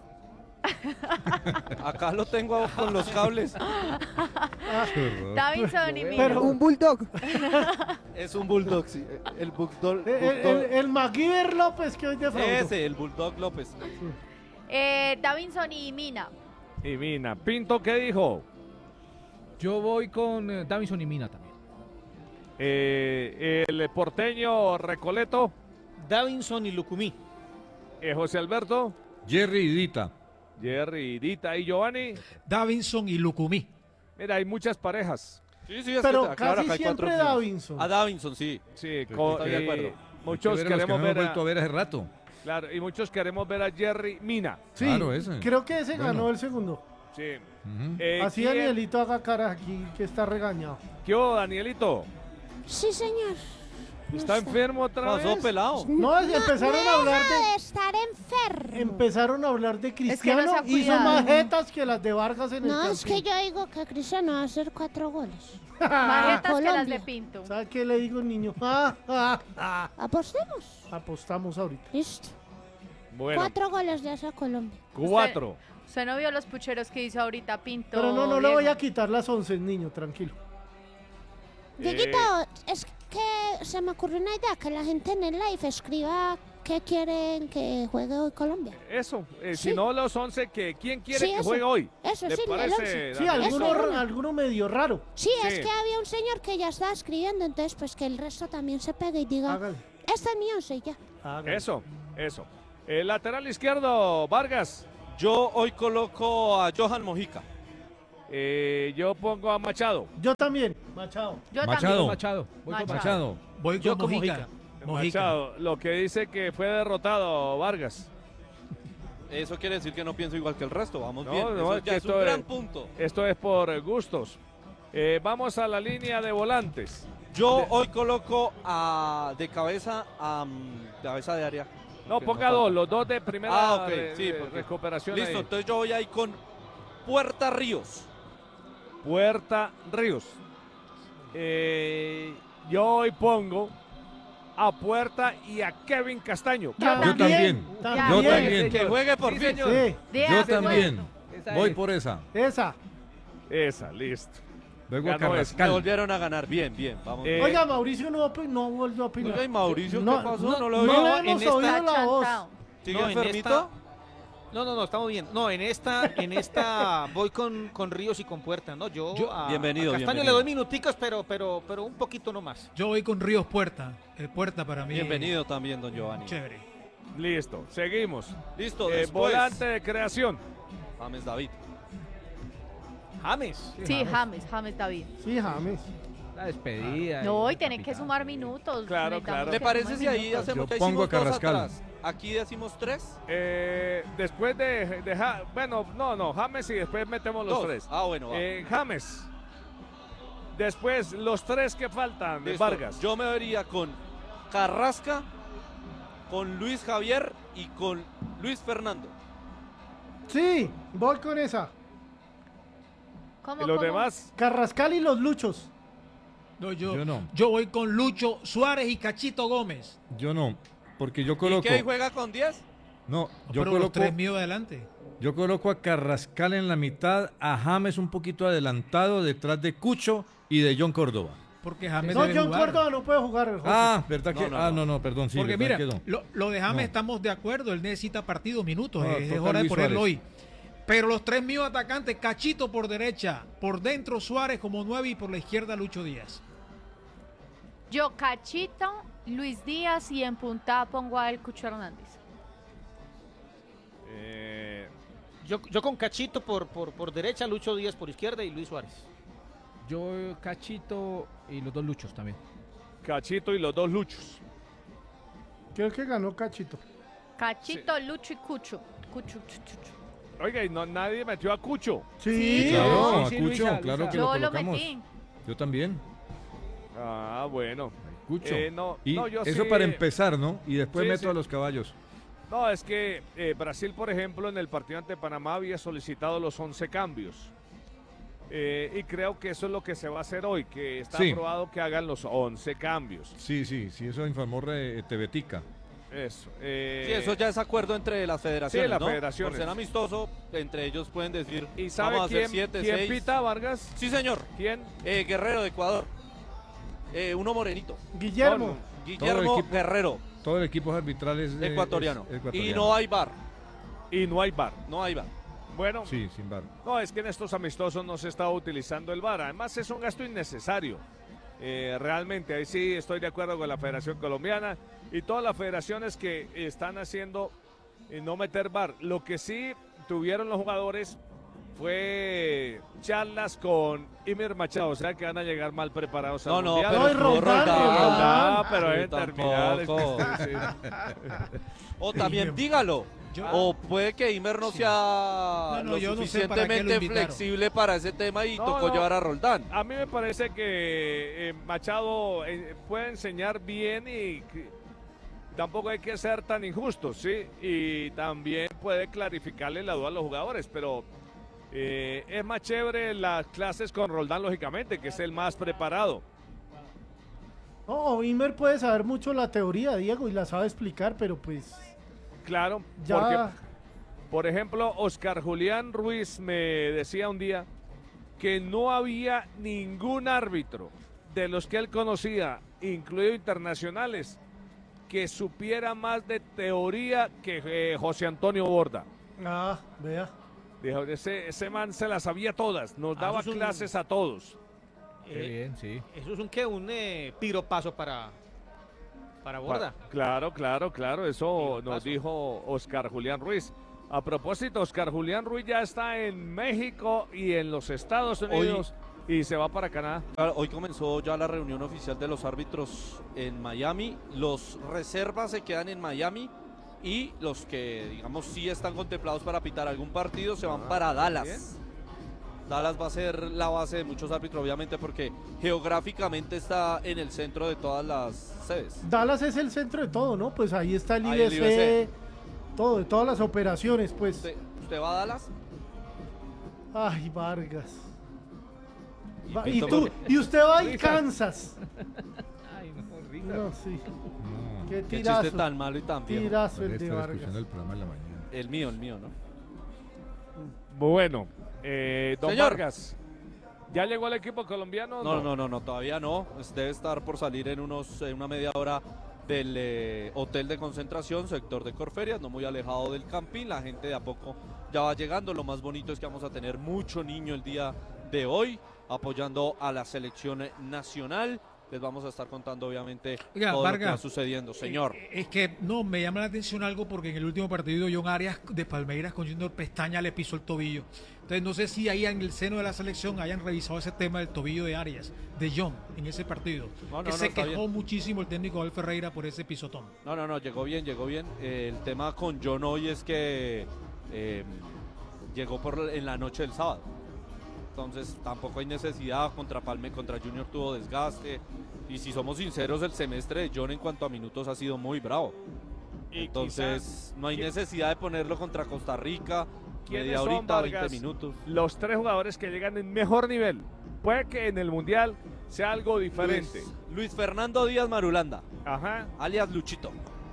Acá lo tengo con los cables. Davinson y Pero- Mina. Pero- Un bulldog. Es un bulldog, sí. El bulldog. El, el, el- el MacGyver López que hoy de fraude. Ese, el bulldog López. Eh, Davinson y Mina. Y Mina. Pinto, ¿qué dijo? Yo voy con eh, Davison y Mina también. Eh, el porteño Recoleto, Davinson y Lucumí. eh, José Alberto, Jerry y Dita. Jerry, Dita y Giovanni. Davinson y Lucumí. Mira, hay muchas parejas. Sí, sí, es Pero que, claro, casi acá hay cuatro siempre opciones. Davinson. A Davinson, sí. Sí, Pues con- estoy de eh, acuerdo. muchos Hay que ver a los que queremos no hemos ver a, vuelto a ver hace rato. claro, y muchos queremos ver a Jerry Mina. Sí, Claro, ese. creo que ese Bueno. ganó el segundo. Sí. Ujú. Eh, Así ¿quién- Danielito haga cara aquí que está regañado. ¿Qué hubo, Danielito? Sí, señor. ¿Está enfermo otra Pasó vez? pelado. No, empezaron a hablar Deja de de estar enfermo. empezaron a hablar de Cristiano, se ha hizo cuidado. más jetas que las de Vargas en No, el es que Campín. yo digo que Cristiano va a hacer cuatro goles. Más jetas que las Colombia. de Pinto. ¿Sabe qué le digo, niño? Ah, ah, ah. Apostemos. Apostamos ahorita. Listo. Bueno, Cuatro goles de hace Colombia. cuatro. Usted no vio los pucheros que hizo ahorita Pinto. Pero no, no le voy a Diego? quitar las once, niño, tranquilo. Dieguito, es que se me ocurrió una idea, que la gente en el live escriba qué quieren que juegue hoy Colombia. Eso, eh, Sí. si no los once, que ¿quién quiere Sí, que eso. juegue hoy? Eso, ¿Le sí, el parece, once. Sí, Daniel? alguno, Eso, bueno. alguno medio raro. Sí, Sí. es que había un señor que ya estaba escribiendo, entonces pues que el resto también se pegue y diga, Hágale. Este es mi once ya. Eso, eso. El lateral izquierdo, Vargas. Yo hoy coloco a Johan Mojica. Eh, yo pongo a Machado. Yo también, Machado. Yo Machado. también. Machado. Voy con Machado. Machado. Voy Yo con con Mojica. Mojica. Machado, lo que dice que fue derrotado Vargas. Eso quiere decir que no pienso igual que el resto. Vamos No, bien. no, Eso es ya que es un esto gran es- punto. Esto es por gustos. Eh, vamos a la línea de volantes. Yo hoy coloco a de cabeza a mm, cabeza de área. No, Que ponga no dos, falta. los dos de primera Ah, ok, de- sí, de porque- recuperación. Listo, ahí. entonces yo voy ahí con Puerta Ríos. Puerta Ríos. Eh, yo hoy pongo a Puerta y a Kevin Castaño. Yo Yo también. también. Ya, Yo bien. también. Que juegue por Sí, fin. señor. Sí, De Yo acuerdo. también. Esa Voy es. por esa. esa. Esa, listo. Luego a Ganó esa. Me Carrascal. volvieron a ganar. Bien, bien. Vamos. Eh, Oiga, Mauricio no, opi- no volvió a opinar. Oiga, ¿y Mauricio No, qué pasó? no, No, lo no vi. le en hemos esta- oído Está la voz. chantado. ¿Sigue No, en enfermito? esta- No, no, no, estamos bien. No, en esta, en esta voy con, con Ríos y con Puerta, ¿no? Yo, Yo- a, bienvenido, a Castaño bienvenido. le doy minuticos, pero, pero, pero un poquito nomás. Yo voy con Ríos Puerta. El Puerta para mí. Bienvenido también, don Giovanni. Chévere. Listo, seguimos. Listo, Eh, después. volante de creación. James David. James. Sí, James, James David. Sí, James. La despedida. No, el y tienen que capitán. sumar minutos. Claro, necesitamos claro. ¿Le que parece sumen si ahí minutos. hacemos Yo ya pongo hicimos a dos Carrascal. atrás? Aquí decimos tres. Eh, después de, de Ja- bueno, no, no, James y después metemos los Dos. tres. Ah, bueno, va. Eh, James. Después, los tres que faltan, Listo. Vargas. Yo me vería con Carrasca, con Luis Javier y con Luis Fernando. Sí, voy con esa. ¿Cómo, ¿Y los cómo? demás? Carrascal y los Luchos. No, yo, Yo no. yo voy con Lucho Suárez y Cachito Gómez. Yo no. Porque yo ¿Y coloco. qué juega con diez? No, No, yo pero los coloco. tres míos adelante. Yo coloco a Carrascal en la mitad, a James un poquito adelantado, detrás de Cucho y de John Córdoba. Porque James No, debe John jugar. Córdoba no puede jugar. José. Ah, ¿verdad que? No, no, ah, no. no, no, perdón, sí. Porque ¿verdad mira, que no? lo, lo de James No. estamos de acuerdo, él necesita partidos, minutos, No, es, es toca hora de Luis ponerlo Suárez. hoy. Pero los tres míos atacantes, Cachito por derecha, por dentro Suárez como nueve y por la izquierda Lucho Díaz. Yo, Cachito, Luis Díaz y en punta pongo a El Cucho Hernández. Eh, Yo, yo con Cachito por, por, por derecha, Lucho Díaz por izquierda y Luis Suárez. Yo, Cachito y los dos luchos también. Cachito y los dos luchos. Creo que ganó Cachito. Cachito, Lucho y Cucho. Cucho, chu, chu, chu. Oiga, y no, nadie metió a Cucho. Sí, Claro, sí, a sí, Cucho, Luisa, claro Luisa. que lo Yo lo colocamos. metí. Yo también, Ah, bueno. Cucho. Eh, no, y no, yo eso sí- para empezar, ¿no? Y después Sí, meto sí. a los caballos. No, es que eh, Brasil, por ejemplo, en el partido ante Panamá había solicitado los once cambios. Eh, y creo que eso es lo que se va a hacer hoy, que está Sí. aprobado que hagan los once cambios. Sí, sí, sí, eso informó Re- Tebetica. Eso. eh, Sí, eso ya es acuerdo entre las federaciones, Sí, las ¿no? federaciones. Por ser amistoso, entre ellos pueden decir, ¿Y sabe vamos a hacer quién, siete, quién seis. pita, Vargas? Sí, señor. ¿Quién? Eh, Guerrero de Ecuador. Eh, uno morenito. Guillermo. No, no. Guillermo Todo el equipo- Guerrero, Todo el equipo arbitral es eh, ecuatoriano. es- es Y ecuatoriano. no hay bar. Y no hay bar. No hay bar. Bueno, Sí, sin bar. no, es que en estos amistosos no se está utilizando el bar. Además, es un gasto innecesario. Eh, realmente, ahí sí estoy de acuerdo con la Federación Colombiana y todas las federaciones que están haciendo eh, no meter bar. Lo que sí tuvieron los jugadores fue charlas con Imer Machado, o sea que van a llegar mal preparados al No, no, Mundial. pero No, y estuvo Roldán, Roldán. Roldán. Ah, pero Sí, deben terminar. es que tampoco. sí, sí. O también dígalo. Yo- O puede que Imer no Sí. sea No, no, lo yo no sé para qué lo suficientemente invitaron. flexible para ese tema y No, tocó no. llevar a Roldán. A mí me parece que eh, Machado eh, puede enseñar bien y que tampoco hay que ser tan injustos, ¿sí? Y también puede clarificarle la duda a los jugadores, pero eh, es más chévere las clases con Roldán, lógicamente, que es el más preparado. No, Imer puede saber mucho la teoría, Diego, y la sabe explicar, pero pues Claro, ya... porque, por ejemplo, Oscar Julián Ruiz me decía un día que no había ningún árbitro de los que él conocía, incluido internacionales, que supiera más de teoría que eh, José Antonio Borda. Ah, vea. Dijo, ese, ese man se las sabía todas, nos Ah, daba eso es un- clases a todos. Qué Eh, bien, sí. Eso es un qué, un eh, piropaso para, para Borda. Pa- Claro, claro, claro, eso nos dijo Oscar Julián Ruiz. A propósito, Oscar Julián Ruiz ya está en México y en los Estados Unidos y se va para Canadá. Claro, hoy comenzó ya la reunión oficial de los árbitros en Miami. Los reservas se quedan en Miami y los que, digamos, sí están contemplados para pitar algún partido se van Ah, para Dallas. bien. Dallas va a ser la base de muchos árbitros, obviamente, porque geográficamente está en el centro de todas las sedes. Dallas es el centro de todo, ¿no? Pues ahí está el Ahí I el B I B C. C, todo, de todas las operaciones, pues. ¿Usted, usted va a Dallas? Ay, Vargas. Y Va- Y, Pinto tú, Gordo. y usted va a Risas. Kansas. Ay, no, Richard. No, sí. No, Qué Qué tirazo. chiste tan malo y tan viejo. Tirazo parece el de estar Vargas. escuchando el programa en la mañana. El mío, el mío, ¿no? Bueno, eh, don Señor. Vargas, ¿ya llegó el equipo colombiano? o No, no, no, no, todavía no. Pues debe estar por salir en unos en una media hora del eh, hotel de concentración, sector de Corferias, no muy alejado del camping. La gente de a poco ya va llegando. Lo más bonito es que vamos a tener mucho niño el día de hoy apoyando a la selección nacional. Les vamos a estar contando, obviamente, Oiga, todo lo que Vargas, va sucediendo, señor. Eh, Es que no, me llama la atención algo porque en el último partido John Arias de Palmeiras con Junior Pestaña le pisó el tobillo. Entonces no sé si ahí en el seno de la selección hayan revisado ese tema del tobillo de Arias, de John, en ese partido. No, no, que no, se está quejó bien. muchísimo el técnico Abel Ferreira por ese pisotón. No, no, no, llegó bien, llegó bien. Eh, el tema con John hoy es que eh, llegó por en la noche del sábado. Entonces tampoco hay necesidad, contra Palme, contra Junior tuvo desgaste. Y si somos sinceros, el semestre de John en cuanto a minutos ha sido muy bravo. Y Entonces quizá- no hay ¿quién- necesidad de ponerlo contra Costa Rica, ¿Quiénes media son, horita, Vargas, veinte minutos. los tres jugadores que llegan en mejor nivel? Puede que en el Mundial sea algo diferente. Luis, Luis Fernando Díaz Marulanda, Ajá. alias Luchito.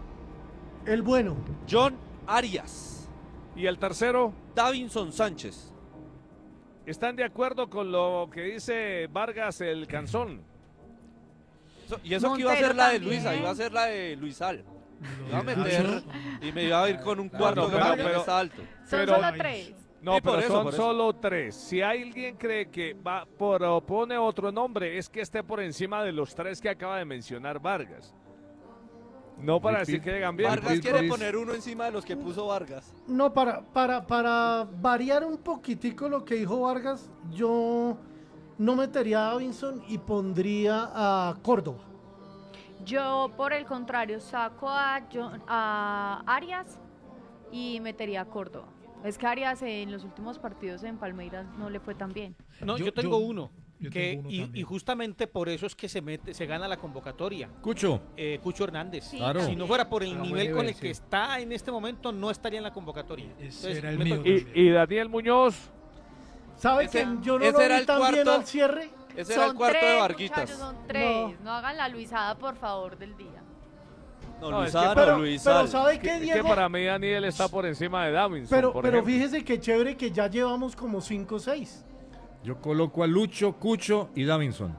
El bueno. John Arias, Y el tercero, Davinson Sánchez. ¿están de acuerdo con lo que dice Vargas el Canzón? Eso- y eso que iba a Montero ser la de también. Luisa, iba a ser la de Luisal. Iba a Ah, meter ¿no? y me iba a ir con un cuarto no, que pero- también pero- está alto. Son Pero- solo tres. No, Sí, por pero eso, son por eso. solo tres. Si alguien cree que va propone otro nombre, es que esté por encima de los tres que acaba de mencionar Vargas. No para Repeat. decir que llegan bien. Vargas Repeat, quiere please. poner uno encima de los que puso Vargas. No, para, para, para variar un poquitico lo que dijo Vargas, yo no metería a Davinson y pondría a Córdoba. Yo, por el contrario, saco a, John- a Arias y metería a Córdoba. Es que Arias en los últimos partidos en Palmeiras no le fue tan bien. No, yo, Yo- tengo yo- uno. yo que, tengo uno y, también. y justamente por eso es que se mete, se gana la convocatoria. Cucho, Eh, Cucho Hernández. Sí, Claro. Si no fuera por el Ah, buen nivel con nivel, el que sí. está en este momento, no estaría en la convocatoria. Ese Entonces, era el meto- mío. Y, y Daniel Muñoz, ¿Sabe Ese- que yo no ese lo era vi el tan bien cuarto. al cierre? Ese era el Son cuarto tres, de Varguitas. muchachos, son tres. No. hagan la luisada, por favor, del día. No, No, es Luisal, que- no, Pero, Luisal. pero ¿sabe que, qué, que Diego? para mí Daniel está por encima de Davinson, Pero, por pero ejemplo. fíjese que chévere que ya llevamos como cinco o seis. yo coloco a Lucho, Cucho y Davinson.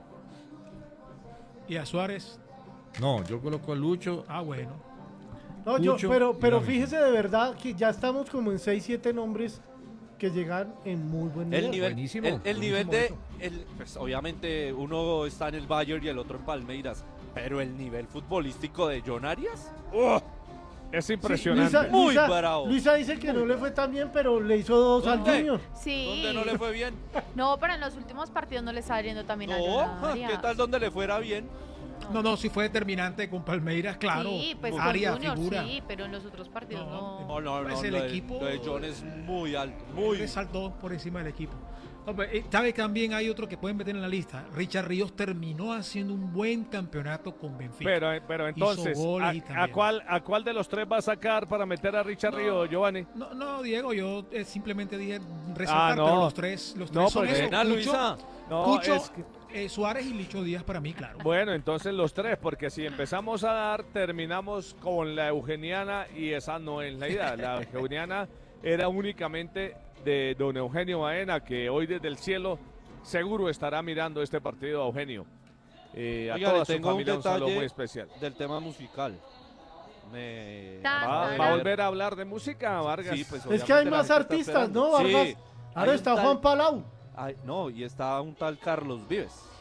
Y a Suárez, No, yo coloco a Lucho. ah, bueno. No, yo, Cucho pero, y pero Davinson. fíjese de verdad que ya estamos como en seis, siete nombres que llegan en muy buen nivel. El nivel, Buenísimo, el, el nivel de, buenísimo el, pues, obviamente uno está en el Bayern y el otro en Palmeiras, pero el nivel futbolístico de John Arias, ¡oh! Es Sí, impresionante. Luisa, Muy Luisa- bravo. Luisa dice que no le fue tan bien, pero le hizo dos al ¿Dónde? Junior. Sí. ¿Dónde no le fue bien? No, pero en los últimos partidos no le está yendo también a No, John Arias. ¿qué tal donde le fuera bien? No, no, sí fue determinante con Palmeiras, claro. Sí, pues con Arias, Junior, figura. sí, pero en los otros partidos No, no. No, no, no, Pues el lo, de, equipo- lo de John es muy alto, Muy muy... resaltó por encima del equipo. No, pero, eh, ¿sabe? También hay otro que pueden meter en la lista. Richard Ríos terminó haciendo un buen campeonato con Benfica. Pero, pero entonces, Hizo goles y ¿a, también. a cuál, ¿a cuál de los tres va a sacar para meter a Richard No. Río, Giovanni? No, no, Diego, yo eh, simplemente dije resaltar, Ah, no. pero los tres, los No, tres son porque- eso. Buena, Cucho, Luisa. No, Cucho, es que- eh, Suárez y Licho Díaz para mí, claro. Bueno, entonces los tres, porque si empezamos a dar, terminamos con la eugeniana y esa no es la idea. La eugeniana era únicamente de don Eugenio Baena, que hoy desde el cielo seguro estará mirando este partido a Eugenio. Eh, a Oiga, toda le su tengo un familia un saludo detalle muy especial. del tema musical. Me... Tan, ¿Va, tan, va a tan. volver a hablar de música, Vargas? Sí, pues, Es que hay obviamente la más gente está artistas, esperando. ¿no, Vargas? Sí, Ahora hay está un tal- Juan Palau. Ay, no, y está un tal Carlos Vives.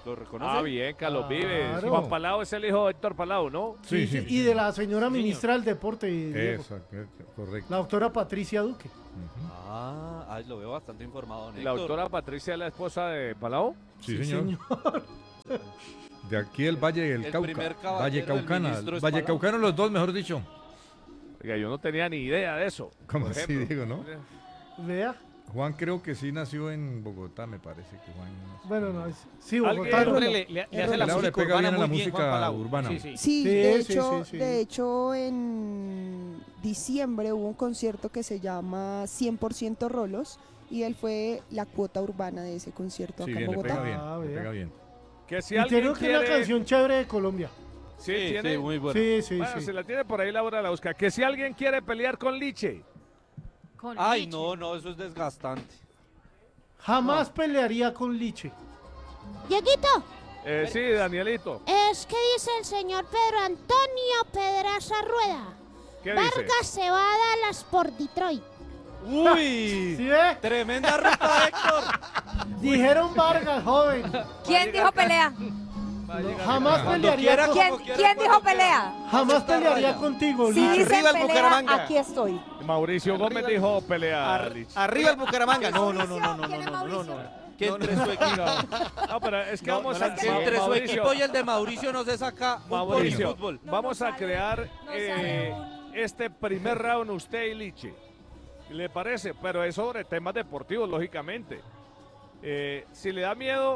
¿Lo reconoce? Ah, bien, Carlos Claro. Vives. Juan Palau es el hijo de Héctor Palau, ¿no? Sí, sí, y de la señora ministra del Deporte, Diego. Exacto, correcto. La doctora Patricia Duque. Ah, ay, lo veo bastante informado, ¿La Héctor. doctora Patricia es la esposa de Palau? Sí, señor. De aquí el Valle del El Cauca. primer caballero Valle del Caucana. ministro es Valle Palau. Caucano los dos, mejor dicho. Oiga, yo no tenía ni idea de eso. ¿Cómo por así, ejemplo. Diego, no? Vea. Juan creo que sí nació en Bogotá, me parece que Juan. Bueno, no, es, sí, Alguien- Bogotá. Hombre, no. le, le- le hace Pero la le música pega urbana bien a la muy bien, Juan música Palau. urbana. Sí, sí. Sí, Sí, de sí, hecho, sí, sí. de hecho en diciembre hubo un concierto que se llama cien por ciento Rolos y él fue la cuota urbana de ese concierto Sí, acá bien, en le pega Bogotá. bien, Ah, le vea. pega bien. Que si Y alguien creo que quiere... es una canción chévere de Colombia. ¿Sí, Sí, tiene? sí, muy bueno. Sí, sí, Bueno, sí. si la tiene por ahí, Laura la busca. Que si alguien quiere pelear con Liche. Con Ay, Liche. no, no, eso es desgastante. Jamás pelearía con Liche. Dieguito, Eh, sí, Danielito. es que dice el señor Pedro Antonio Pedraza Rueda. ¿Qué dice? Vargas se va a Dallas por Detroit. Uy, ¿Sí ve? tremenda ruta, Héctor. Dijeron Vargas, joven. ¿Quién dijo pelea? No, jamás Cuando pelearía quiera, con- ¿Quién, como quiera, ¿quién cuando dijo quiera. pelea? Jamás pelearía contigo, Si Liche. dicen Arriba el pelea, Bucaramanga. aquí estoy. Mauricio Gómez dijo pelea. Ar- Liche. arriba el Bucaramanga. No, no, no, no, no, ¿Quién no, es no, no, Mauricio? no. Que No, entre no. su equipo, No, pero es que No, vamos no a... la que Ma- entre su Mauricio, equipo y el de Mauricio no se saca un Mauricio, fútbol. No, vamos no a sale- crear no eh, sale este primer round usted y Liche. ¿Le parece? Pero es sobre temas deportivos, lógicamente. Eh, si le da miedo,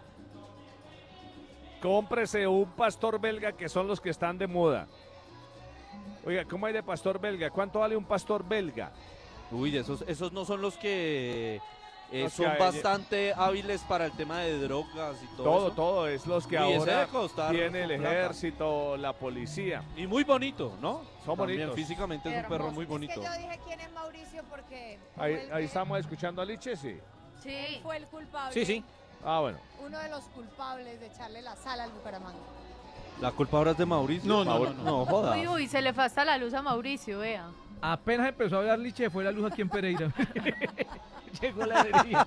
cómprese un pastor belga, que son los que están de moda. Oiga, ¿cómo hay de pastor belga? ¿Cuánto vale un pastor belga? Uy, esos, esos no son los que eh, Los son que hay- bastante hábiles para el tema de drogas y todo, Todo, eso. todo, es los que Uy, ese ahora debe costar tiene el su plata. ejército, la policía. Y muy bonito, ¿no? Son También bonitos. físicamente es un Hermoso. perro muy bonito. Es que yo dije quién es Mauricio porque como Ahí, él ahí me- estamos escuchando a Liche, sí. él Sí. fue el culpable. Sí, sí. Ah, bueno. Uno de los culpables de echarle la sal al Bucaramanga. La culpa ahora es de Mauricio. No, no, Maur- no, no jodas. Uy, uy, se le fue hasta la luz a Mauricio, vea. Apenas empezó a hablar Liche, fue la luz aquí en Pereira. Llegó la energía.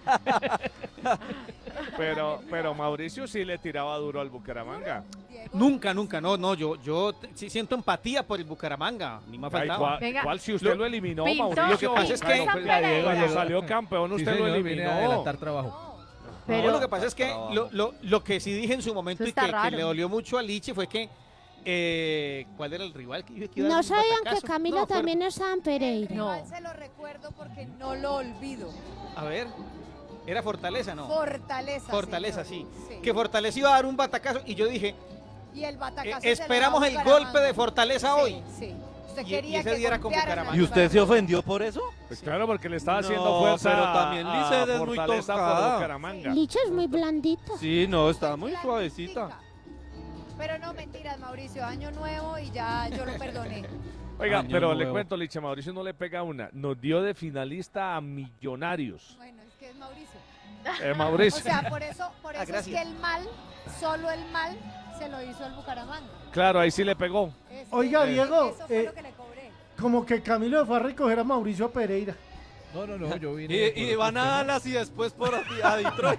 Pero, pero Mauricio sí le tiraba duro al Bucaramanga. Diego, Nunca, nunca, no, no, yo, yo t- sí siento empatía por el Bucaramanga, ni más Ay, faltaba. ¿cuál, Venga. cuál si usted Lo- lo eliminó, Pinto, Mauricio? Lo que pasa es que- Pinto Cuando esa pelea. cuando salió campeón, Sí, usted lo señor, viene a eliminó. adelantar trabajo. Pero- No, lo que pasa es que Trabajo. lo, lo- lo que sí dije en su momento Eso y que, está que raro. le dolió mucho a Liche fue que eh, ¿cuál era el rival que dije que iba a dar No un sabían que batacazo? Camilo No me acuerdo. también estaba en Pereira. No. Igual se lo recuerdo porque no lo olvido. A ver, era Fortaleza, ¿no? Fortaleza. Fortaleza, señor. sí. Que Fortaleza iba a dar un batacazo y yo dije, Y el eh, batacazo se lo esperamos da el Bucaramanga. golpe de Fortaleza hoy. Sí, sí. Usted Y- quería y ese que día era con golpearan Bucaramanga. al ¿Y usted se Bucaramanga. ofendió por eso? Pues claro, porque le estaba haciendo No, fuerza pero a- también a Liche es muy Fortaleza por tocada. Bucaramanga. Licha es muy blandita. Sí, no, está muy Blandita. suavecita. Pero no, mentiras, Mauricio. Año nuevo y ya yo lo perdoné. Oiga, Año pero le nuevo. cuento, Liche, Mauricio no le pega una. Nos dio de finalista a Millonarios. Bueno, es que es Mauricio. Eh, O Mauricio. sea, por eso, por Ah, eso es gracias. que el mal, solo el mal, se lo hizo el Bucaramanga. Claro, ahí sí le pegó. Es Oiga, que Diego, Eso fue eh, lo que le cobré. Como que Camilo fue a recoger a Mauricio Pereira. No, no, no, yo vine. Y, y van a Dallas y después por a, a Detroit.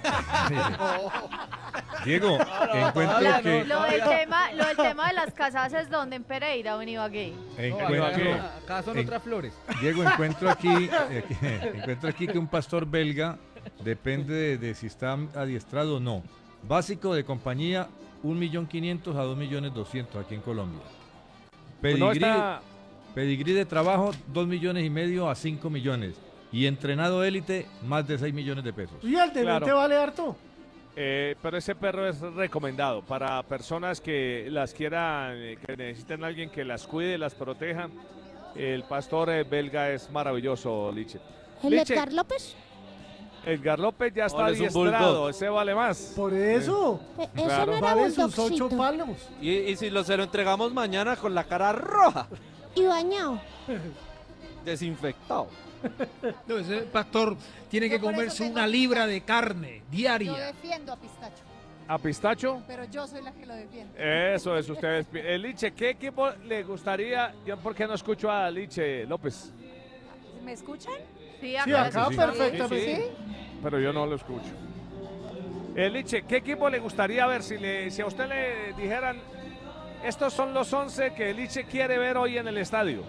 Diego, encuentro La- que lo, del tema, lo del tema de las casas es donde en Pereira o en Ibagué. encuentro, acá, acá son en- otras flores. Diego, encuentro aquí, eh, que- encuentro aquí que un pastor belga depende de, de si está adiestrado o no. Básico de compañía, un millón quinientos a dos millones doscientos aquí en Colombia. No Pedigrí, está- pedigrí de trabajo, dos millones y medio a cinco millones. Y entrenado élite, más de seis millones de pesos. ¿Y el de Claro. te vale harto? Eh, pero ese perro es recomendado para personas que las quieran, eh, que necesiten a alguien que las cuide, las proteja. El pastor eh, belga es maravilloso, Liche. ¿El Liche, Edgar López? Edgar López ya está Ahora es un adiestrado, bulldog. ese vale más. Por eso. E- Eso Claro. no era Vale sus bulldogcito. ocho palos. Y, y si lo, se lo entregamos mañana con la cara roja, Y bañado. desinfectado. No, ese pastor tiene Yo que por eso comerse tengo una libra de carne Yo diaria. defiendo a Pistacho, ¿A Pistacho? pero yo soy la que lo defiende. Eso es, ustedes. Eh, Liche, ¿qué equipo le gustaría? Yo, ¿por qué no escucho a Liche López? ¿Me escuchan? Sí, Sí, acá. acá sí. perfectamente. ¿Sí? Pero yo no lo escucho. Eh, Liche, ¿qué equipo le gustaría ver? Si, le, si a usted le dijeran, estos son los once que Liche quiere ver hoy en el estadio.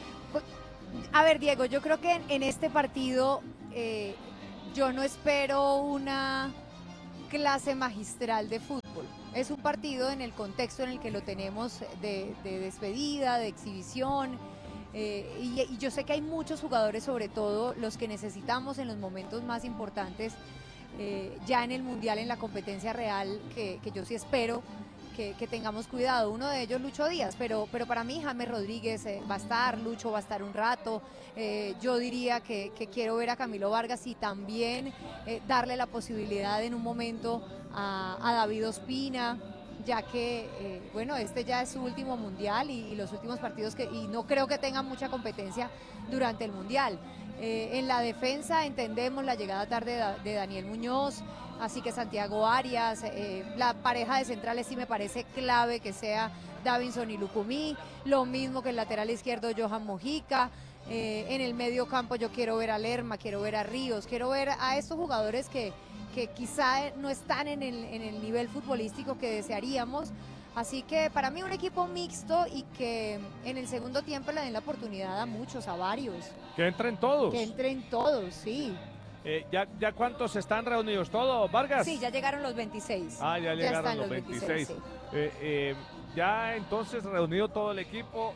A ver, Diego, yo creo que en, en este partido eh, yo no espero una clase magistral de fútbol. Es un partido en el contexto en el que lo tenemos de, de despedida, de exhibición, eh, y, y yo sé que hay muchos jugadores, sobre todo los que necesitamos en los momentos más importantes, eh, ya en el Mundial, en la competencia real, que, que yo sí espero que, que tengamos cuidado. Uno de ellos, Lucho Díaz, pero, pero para mí James Rodríguez eh, va a estar, Lucho va a estar un rato. Eh, yo diría que, que quiero ver a Camilo Vargas y también eh, darle la posibilidad en un momento a, a David Ospina, ya que, eh, bueno, este ya es su último Mundial y, y los últimos partidos que, y no creo que tengan mucha competencia durante el Mundial. Eh, en la defensa entendemos la llegada tarde de, de Daniel Muñoz, así que Santiago Arias, eh, la pareja de centrales sí me parece clave que sea Davinson y Lucumí, lo mismo que el lateral izquierdo Johan Mojica. Eh, en el medio campo yo quiero ver a Lerma, quiero ver a Ríos, quiero ver a estos jugadores que, que quizá no están en el, en el nivel futbolístico que desearíamos. Así que para mí un equipo mixto y que en el segundo tiempo le den la oportunidad a muchos, a varios. Que entren todos. Que entren todos, sí. Eh, ¿ya, ¿Ya cuántos están reunidos? ¿Todos, Vargas? Sí, ya llegaron los veintiséis. Ah, ya llegaron están los veintiséis. sí. eh, eh, ya entonces reunido todo el equipo,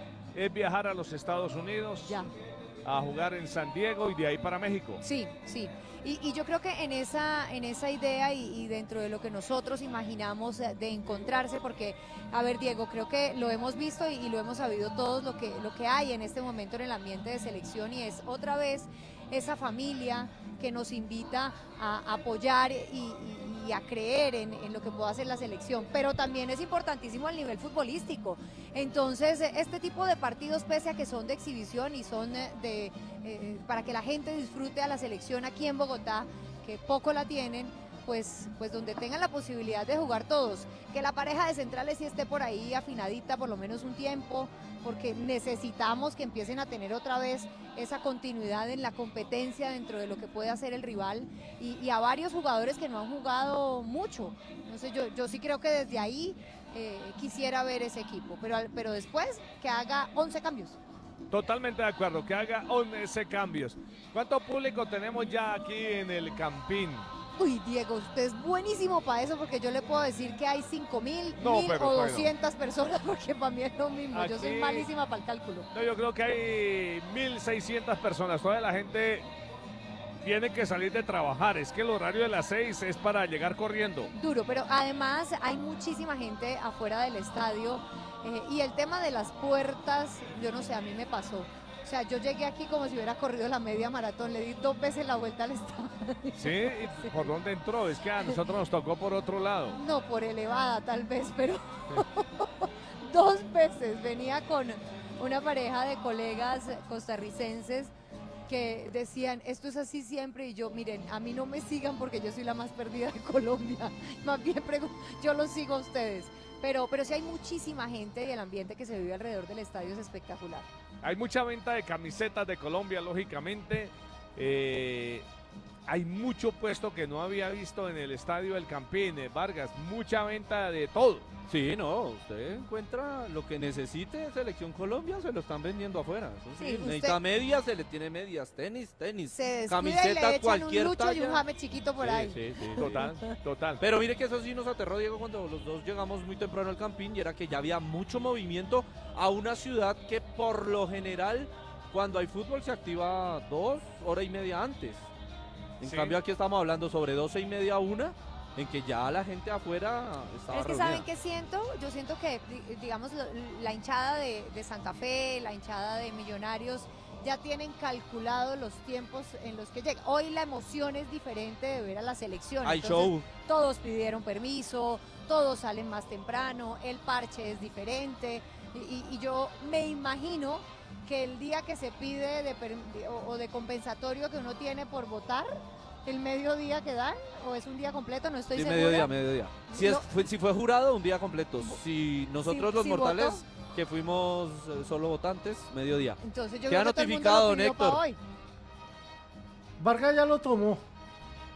es viajar a los Estados Unidos. Ya. A jugar en San Diego y de ahí para México. Sí, sí. Y, y yo creo que en esa, en esa idea y, y dentro de lo que nosotros imaginamos de encontrarse, porque, a ver, Diego, creo que lo hemos visto y, y lo hemos sabido todos lo que, lo que hay en este momento en el ambiente de selección, y es otra vez esa familia que nos invita a apoyar y, y, y a creer en, en lo que pueda hacer la selección, pero también es importantísimo el nivel futbolístico. Entonces, este tipo de partidos, pese a que son de exhibición y son de eh, para que la gente disfrute a la selección aquí en Bogotá, que poco la tienen, pues, pues donde tengan la posibilidad de jugar todos, que la pareja de centrales sí esté por ahí afinadita por lo menos un tiempo, porque necesitamos que empiecen a tener otra vez esa continuidad en la competencia dentro de lo que puede hacer el rival, y, y a varios jugadores que no han jugado mucho. Entonces yo, yo sí creo que desde ahí eh, quisiera ver ese equipo, pero, pero después que haga once cambios. Totalmente de acuerdo, que haga once cambios. ¿Cuánto público tenemos ya aquí en el Campín? Uy, Diego, usted es buenísimo para eso, porque yo le puedo decir que hay cinco mil, no, mil pero, o bueno. doscientas personas, porque para mí es lo mismo. Aquí, yo soy malísima para el cálculo. No, yo creo que hay mil seiscientas personas. Toda la gente tiene que salir de trabajar. Es que el horario de las seis es para llegar corriendo. Duro, pero además hay muchísima gente afuera del estadio. Eh, y el tema de las puertas, yo no sé, a mí me pasó. O sea, yo llegué aquí como si hubiera corrido la media maratón, le di dos veces la vuelta al estadio. ¿Sí? ¿Y por dónde entró? Es que a nosotros nos tocó por otro lado. No, por elevada tal vez, pero dos veces. Venía con una pareja de colegas costarricenses que decían, esto es así siempre, y yo, miren, a mí no me sigan porque yo soy la más perdida de Colombia. Más bien, yo los sigo a ustedes. Pero, pero sí hay muchísima gente, y el ambiente que se vive alrededor del estadio es espectacular. Hay mucha venta de camisetas de Colombia, lógicamente. Eh, hay mucho puesto que no había visto en el estadio del Campín, eh, Vargas. Mucha venta de todo. Sí, no, usted encuentra lo que necesite Selección Colombia, se lo están vendiendo afuera. Eso sí, Sí, usted- necesita medias, se le tiene medias, tenis, tenis, Se descuida y camiseta, le echan cualquier un lucho talla. y un jame chiquito por Sí, ahí. sí, sí, Total, sí. total. Pero mire que eso sí nos aterró, Diego, cuando los dos llegamos muy temprano al Campín, y era que ya había mucho movimiento a una ciudad que por lo general, cuando hay fútbol, se activa dos horas y media antes. En Sí. cambio aquí estamos hablando sobre doce y media a una, en que ya la gente afuera estaba Es que reunida. ¿saben qué siento? Yo siento que, di- digamos, lo- la hinchada de, de Santa Fe, la hinchada de Millonarios, ya tienen calculado los tiempos en los que llegan. Hoy la emoción es diferente de ver a la selección. Hay Entonces, show. Todos pidieron permiso, todos salen más temprano, el parche es diferente. Y, y- y yo me imagino que el día que se pide de per- o, o de compensatorio que uno tiene por votar, el mediodía que dan, o es un día completo, no estoy Sí, segura. mediodía, mediodía. Si, es, No. fue, si fue jurado, un día completo. Si nosotros Si- los si mortales, votó. que fuimos eh, solo votantes, mediodía. Entonces yo Queda creo que todo el mundo notificado, lo don pidió para Héctor. hoy. Vargas ya lo tomó.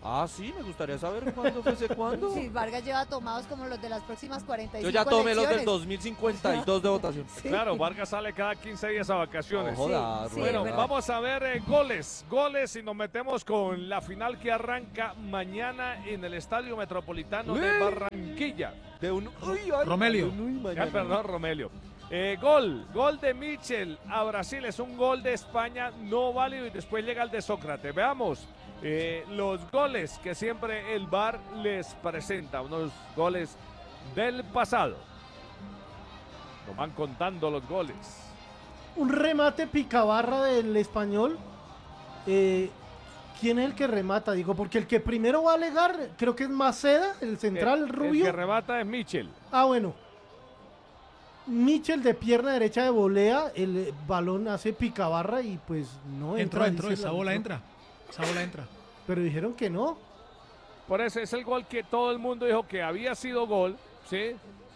Ah, sí, me gustaría saber cuándo fue ese cuándo. Sí, Vargas lleva tomados como los de las próximas cuarenta y cinco Yo ya tomé los del elecciones. dos mil cincuenta y dos de votación. Sí. Claro, Vargas sale cada quince días a vacaciones. No joda, Sí, Rubén. Bueno, es verdad. vamos a ver eh, goles, goles y nos metemos con la final que arranca mañana en el Estadio Metropolitano de ¡Eh! Barranquilla. De un... Uy, ay, Romelio. uy, Ya, mañana. perdón, Romelio. Eh, gol, gol de Michel a Brasil, es un gol de España no válido y después llega el de Sócrates. Veamos eh, los goles que siempre el V A R les presenta, unos goles del pasado. Nos van contando los goles. Un remate picabarra del Español. Eh, ¿Quién es el que remata? Digo, porque el que primero va a alegar, creo que es Maceda, el central El- rubio. El que remata es Michel. Ah, bueno. Michel de pierna derecha de volea, el eh, balón hace picabarra y pues no Entró, entra. entró, dice esa la- bola entra. Esa bola entra. Pero dijeron que no. Por eso es el gol que todo el mundo dijo que había sido gol, ¿sí?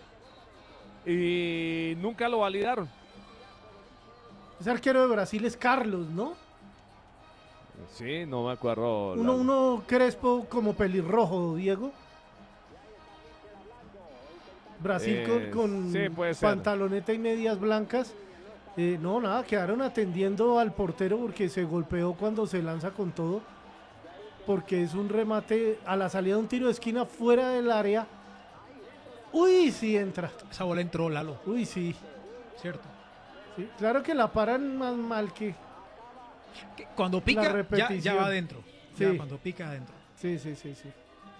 Y nunca lo validaron. Ese arquero de Brasil es Carlos, ¿no? Sí, no me acuerdo. Uno, la- uno crespo como pelirrojo, Diego. Brasil Eh, con, con sí, puede ser. pantaloneta y medias blancas. Eh, no, nada, quedaron atendiendo al portero porque se golpeó cuando se lanza con todo. Porque es un remate a la salida de un tiro de esquina fuera del área. Uy, sí entra. Esa bola entró, Lalo. Uy, sí. Cierto. Sí, claro que la paran más mal que. Que Cuando La pica, ya, repetición. ya va adentro. Ya Sí. cuando pica adentro. Sí, sí, sí, sí.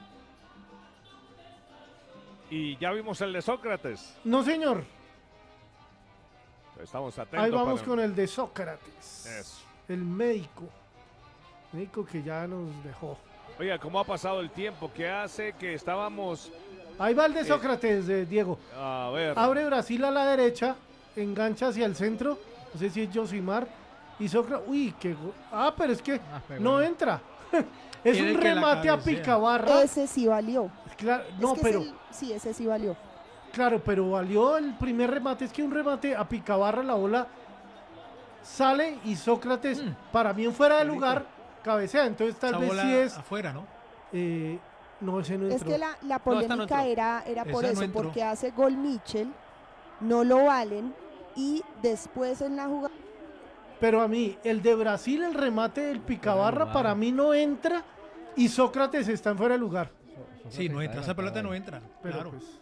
Y ya vimos el de Sócrates. No, señor. Estamos atentos. Ahí vamos para- con el de Sócrates. Eso. El médico. Médico que ya nos dejó. Oiga, ¿cómo ha pasado el tiempo? ¿Qué hace que estábamos... Ahí va el de Eh, Sócrates, eh, Diego. A ver. Abre Brasil a la derecha, engancha hacia el centro. No sé si es Josimar. Y Sócrates. Uy, qué. go- Ah, pero es que pero no bueno. entra. Es Tiene un que la remate a cabecea. picabarra. Ese sí valió. Claro, no, Es que es pero. el- sí, ese sí valió. Claro, pero valió el primer remate. Es que un remate a picabarra, la bola sale y Sócrates, para mí en fuera de lugar, cabecea. Entonces tal Esa vez bola sí es. afuera, ¿no? eh, no, ese no Es entró. que la, la No, esta no polémica entró. era, era por Esa no eso, entró. porque hace gol Mitchell, no lo valen y después en la jugada Pero a mí, el de Brasil, el remate del picabarra, para mí no entra y Sócrates está en fuera de lugar. Sí, no entra. Esa pelota no entra. Pero Claro. pues.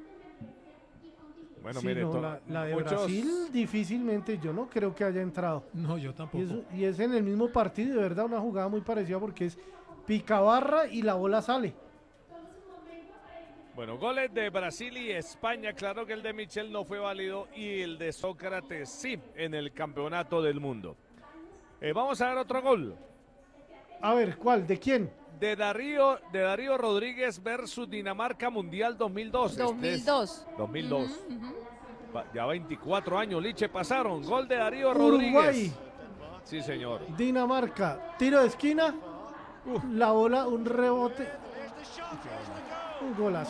Bueno, sí, mire, no, to- la, la de muchos- Brasil difícilmente, yo no creo que haya entrado. No, yo Y tampoco. es, y es en el mismo partido, de verdad, una jugada muy parecida porque es picabarra y la bola sale. Bueno, goles de Brasil y España. Claro que el de Michel no fue válido y el de Sócrates sí en el campeonato del mundo. Eh, vamos a ver otro gol. A ver, ¿cuál? ¿De quién? De Darío, de Darío Rodríguez versus Dinamarca Mundial dos mil dos. Este es dos mil dos. dos mil dos. Ujú, ujú. Va- Ya veinticuatro años, Liche, pasaron. Gol de Darío Uruguay, Rodríguez. Sí, señor. Dinamarca, tiro de esquina, la bola, un rebote, un golazo.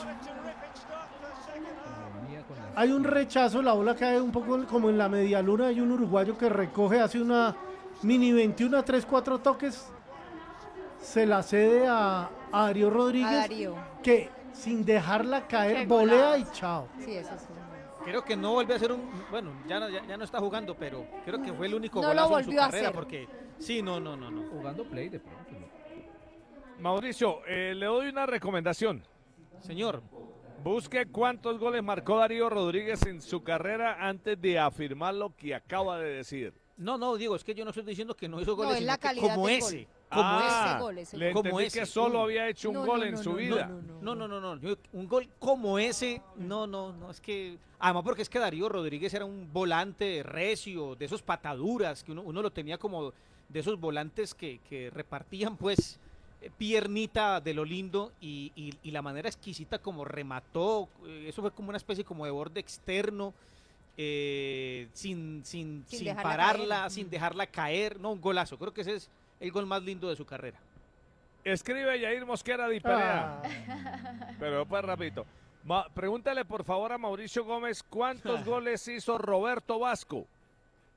Hay un rechazo, la bola cae un poco como en la media luna, hay un uruguayo que recoge, hace una mini veintiuno a tres cuatro toques, se la cede a, a Darío Rodríguez, A Darío. que sin dejarla caer, Qué volea y golazo. chao. Sí, eso sí. Creo que no vuelve a ser un. Bueno, ya, no- ya, ya no está jugando, pero creo que fue el único No lo golazo en su volvió a carrera. hacer. Porque. Sí, no, no, no, no. Jugando play de pronto. ¿no? Mauricio, eh, le doy una recomendación. Señor, Busque cuántos goles marcó Darío Rodríguez en su carrera antes de afirmar lo que acaba de decir. no, no, Diego, es que yo no estoy diciendo que no hizo goles, es sino la que calidad como del ese. gol. Como Ah, ese gol, ese le gol. Como entendí ese. que solo Uy. había hecho un No, gol no, en no, su no, vida. no, no, No, no, no, no. yo- un gol como ese, no, no, no. Es que. Además, porque es que Darío Rodríguez era un volante recio, de esos pataduras, que uno, uno lo tenía como de esos volantes que, que repartían, pues, eh, piernita de lo lindo y, y- y la manera exquisita como remató. eh, Eso fue como una especie como de borde externo. eh, sin, sin, Sin sin dejarla pararla, caer. sin dejarla caer. No, un golazo. Creo que ese es el gol más lindo de su carrera. Escribe Yair Mosquera de Perea. Ah, Pero pues rapidito. Ma- pregúntale por favor a Mauricio Gómez cuántos goles hizo Roberto Vasco.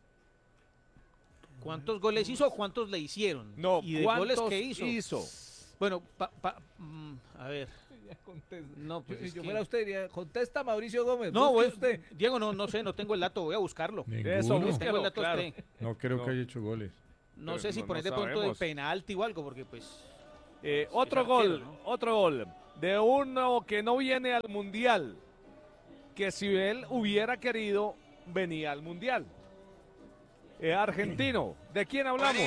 ¿Cuántos goles hizo o cuántos le hicieron? No, y de ¿cuántos goles que hizo. hizo? Bueno, pa, pa, mm, a ver. No, pues si es yo que- fuera usted, diría, contesta Mauricio Gómez. No, busque voy- usted. Diego, no, no sé, no tengo el dato, voy a buscarlo. Ninguno. Eso, Tengo el búsquelo, dato claro. usted. No creo No. que haya hecho goles. No Pero sé si no- poner no de pronto de sabemos. penalti o algo, porque pues... Eh, otro Es arquero, gol, ¿no? otro gol de uno que no viene al Mundial, que si él hubiera querido, venía al Mundial. Eh, argentino, ¿de quién hablamos?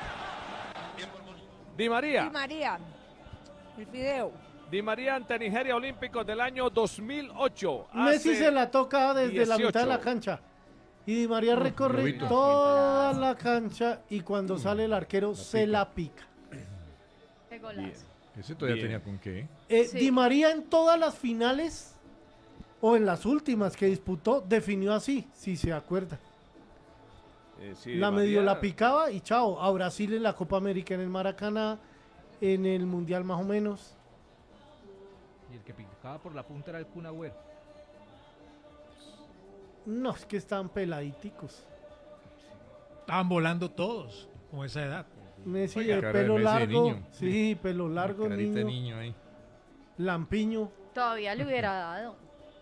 Di María. Y María, el fideo. Di María ante Nigeria Olímpicos del año dos mil ocho. Messi Hace se la toca desde la mitad de la dieciocho. cancha. Y Di María recorre globito. toda la cancha y cuando sale el arquero se pica. la pica. Qué golazo. Ese todavía Bien. tenía con qué. Eh, Sí. Di María en todas las finales o en las últimas que disputó definió así, si se acuerda. Eh, sí, La Di medio María. la picaba y chao. A Brasil en la Copa América en el Maracaná, en el Mundial más o menos. Y el que picaba por la punta era el Kun Agüero. No, es que están peladiticos. Estaban volando todos con esa edad. Messi Oiga, de cara de pelo Messi de largo. niño. Sí, pelo largo, Carita de niño. niño ahí. Lampiño. Todavía le hubiera dado.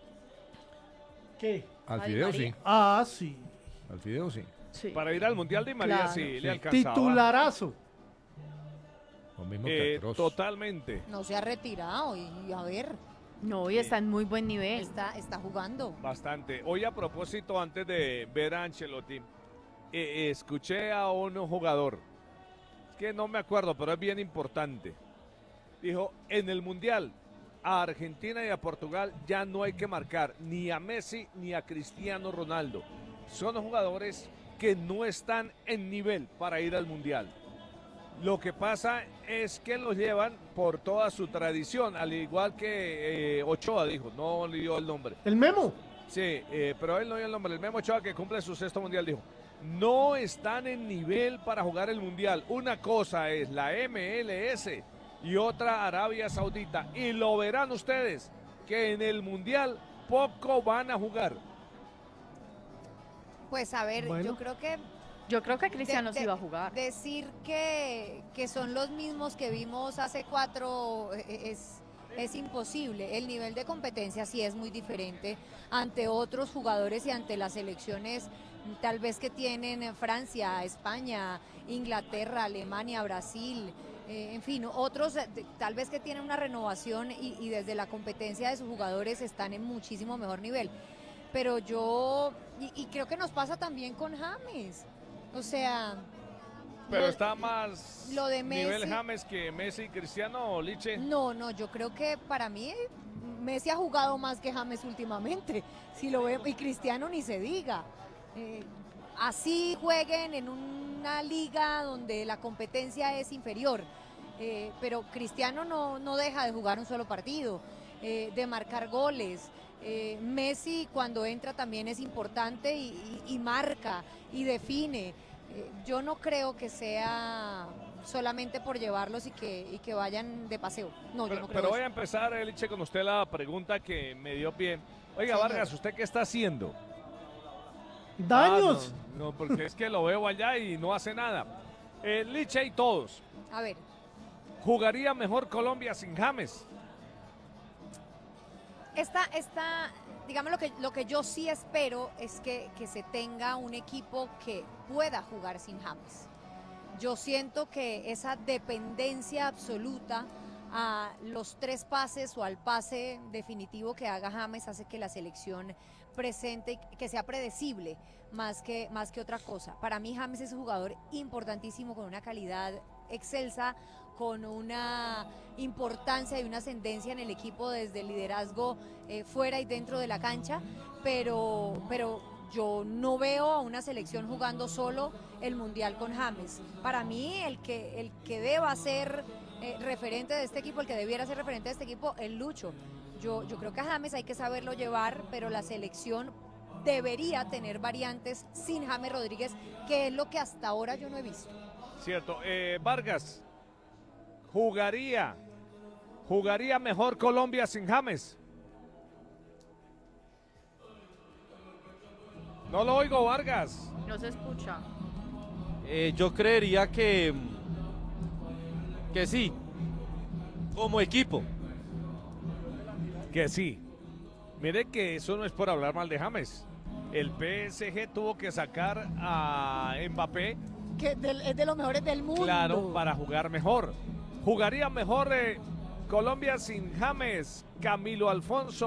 ¿Qué? Al Ay, Fideo María. sí. Ah, sí. Al Fideo sí. Sí. Para ir al Mundial Di María Claro. sí, Sí. le alcanzaba. Titularazo. Lo mismo Eh, que a Kroos. totalmente. No se ha retirado y, y a ver, No, y está en muy buen nivel. está, está jugando. Bastante. Hoy a propósito, antes de ver a Ancelotti, eh, escuché a un jugador, es que no me acuerdo, pero es bien importante. Dijo, en el Mundial, a Argentina y a Portugal ya no hay que marcar ni a Messi ni a Cristiano Ronaldo. Son jugadores que no están en nivel para ir al Mundial. Lo que pasa es que los llevan por toda su tradición, al igual que eh, Ochoa dijo, no le dio el nombre. El Memo. Sí, eh, pero él no dio el nombre. El Memo Ochoa, que cumple su sexto mundial, dijo, no están en nivel para jugar el mundial. Una cosa es la M L S y otra Arabia Saudita. Y lo verán ustedes, que en el mundial poco van a jugar. Pues a ver, Bueno. yo creo que Yo creo que Cristiano de- sí de- iba a jugar. decir que, que son los mismos que vimos hace cuatro eh, es, es imposible. El nivel de competencia sí es muy diferente ante otros jugadores y ante las selecciones tal vez que tienen Francia, España, Inglaterra, Alemania, Brasil, eh, en fin, otros eh, de- tal vez que tienen una renovación y, y desde la competencia de sus jugadores están en muchísimo mejor nivel. Pero yo, y, y creo que nos pasa también con James. O sea, Pero lo- está más lo de nivel Messi- James que Messi y Cristiano o Liche. no, no, yo creo que para mí Messi ha jugado más que James últimamente. Si lo ve, y Cristiano ni se diga. Eh, así jueguen en una liga donde la competencia es inferior. Eh, pero Cristiano no, no deja de jugar un solo partido, eh, de marcar goles. Eh, Messi cuando entra también es importante y, y- y marca y define. Eh, yo no creo que sea solamente por llevarlos y que, y que vayan de paseo. No, yo Pero, no creo pero voy a eso. empezar, eh, Liche, con usted la pregunta que me dio pie. Oiga, Señor. Vargas, ¿usted qué está haciendo? Daños. Ah, no, no, porque es que lo veo allá y no hace nada. Eh, Liche y todos. A ver, ¿Jugaría mejor Colombia sin James? esta, esta, digamos lo que, lo que yo sí espero es que, que se tenga un equipo que pueda jugar sin James. Yo siento que esa dependencia absoluta a los tres pases o al pase definitivo que haga James hace que la selección presente y que sea predecible más que, más que otra cosa. Para mí James es un jugador importantísimo con una calidad excelsa, con una importancia y una ascendencia en el equipo desde el liderazgo eh, fuera y dentro de la cancha, pero, pero yo no veo a una selección jugando solo el Mundial con James. Para mí el que, el que deba ser eh, referente de este equipo, el que debiera ser referente de este equipo, es Lucho. Yo, yo creo que a James hay que saberlo llevar, pero la selección debería tener variantes sin James Rodríguez, que es lo que hasta ahora yo no he visto. Cierto. Eh, Vargas, ¿jugaría, jugaría mejor Colombia sin James? No lo oigo, Vargas. No se escucha. Eh, yo creería que, que sí, como equipo. Que sí. Mire que eso no es por hablar mal de James. El P S G tuvo que sacar a Mbappé, Que del- es de los mejores del mundo. claro, para jugar mejor. Jugaría mejor eh, Colombia sin James, Camilo Alfonso.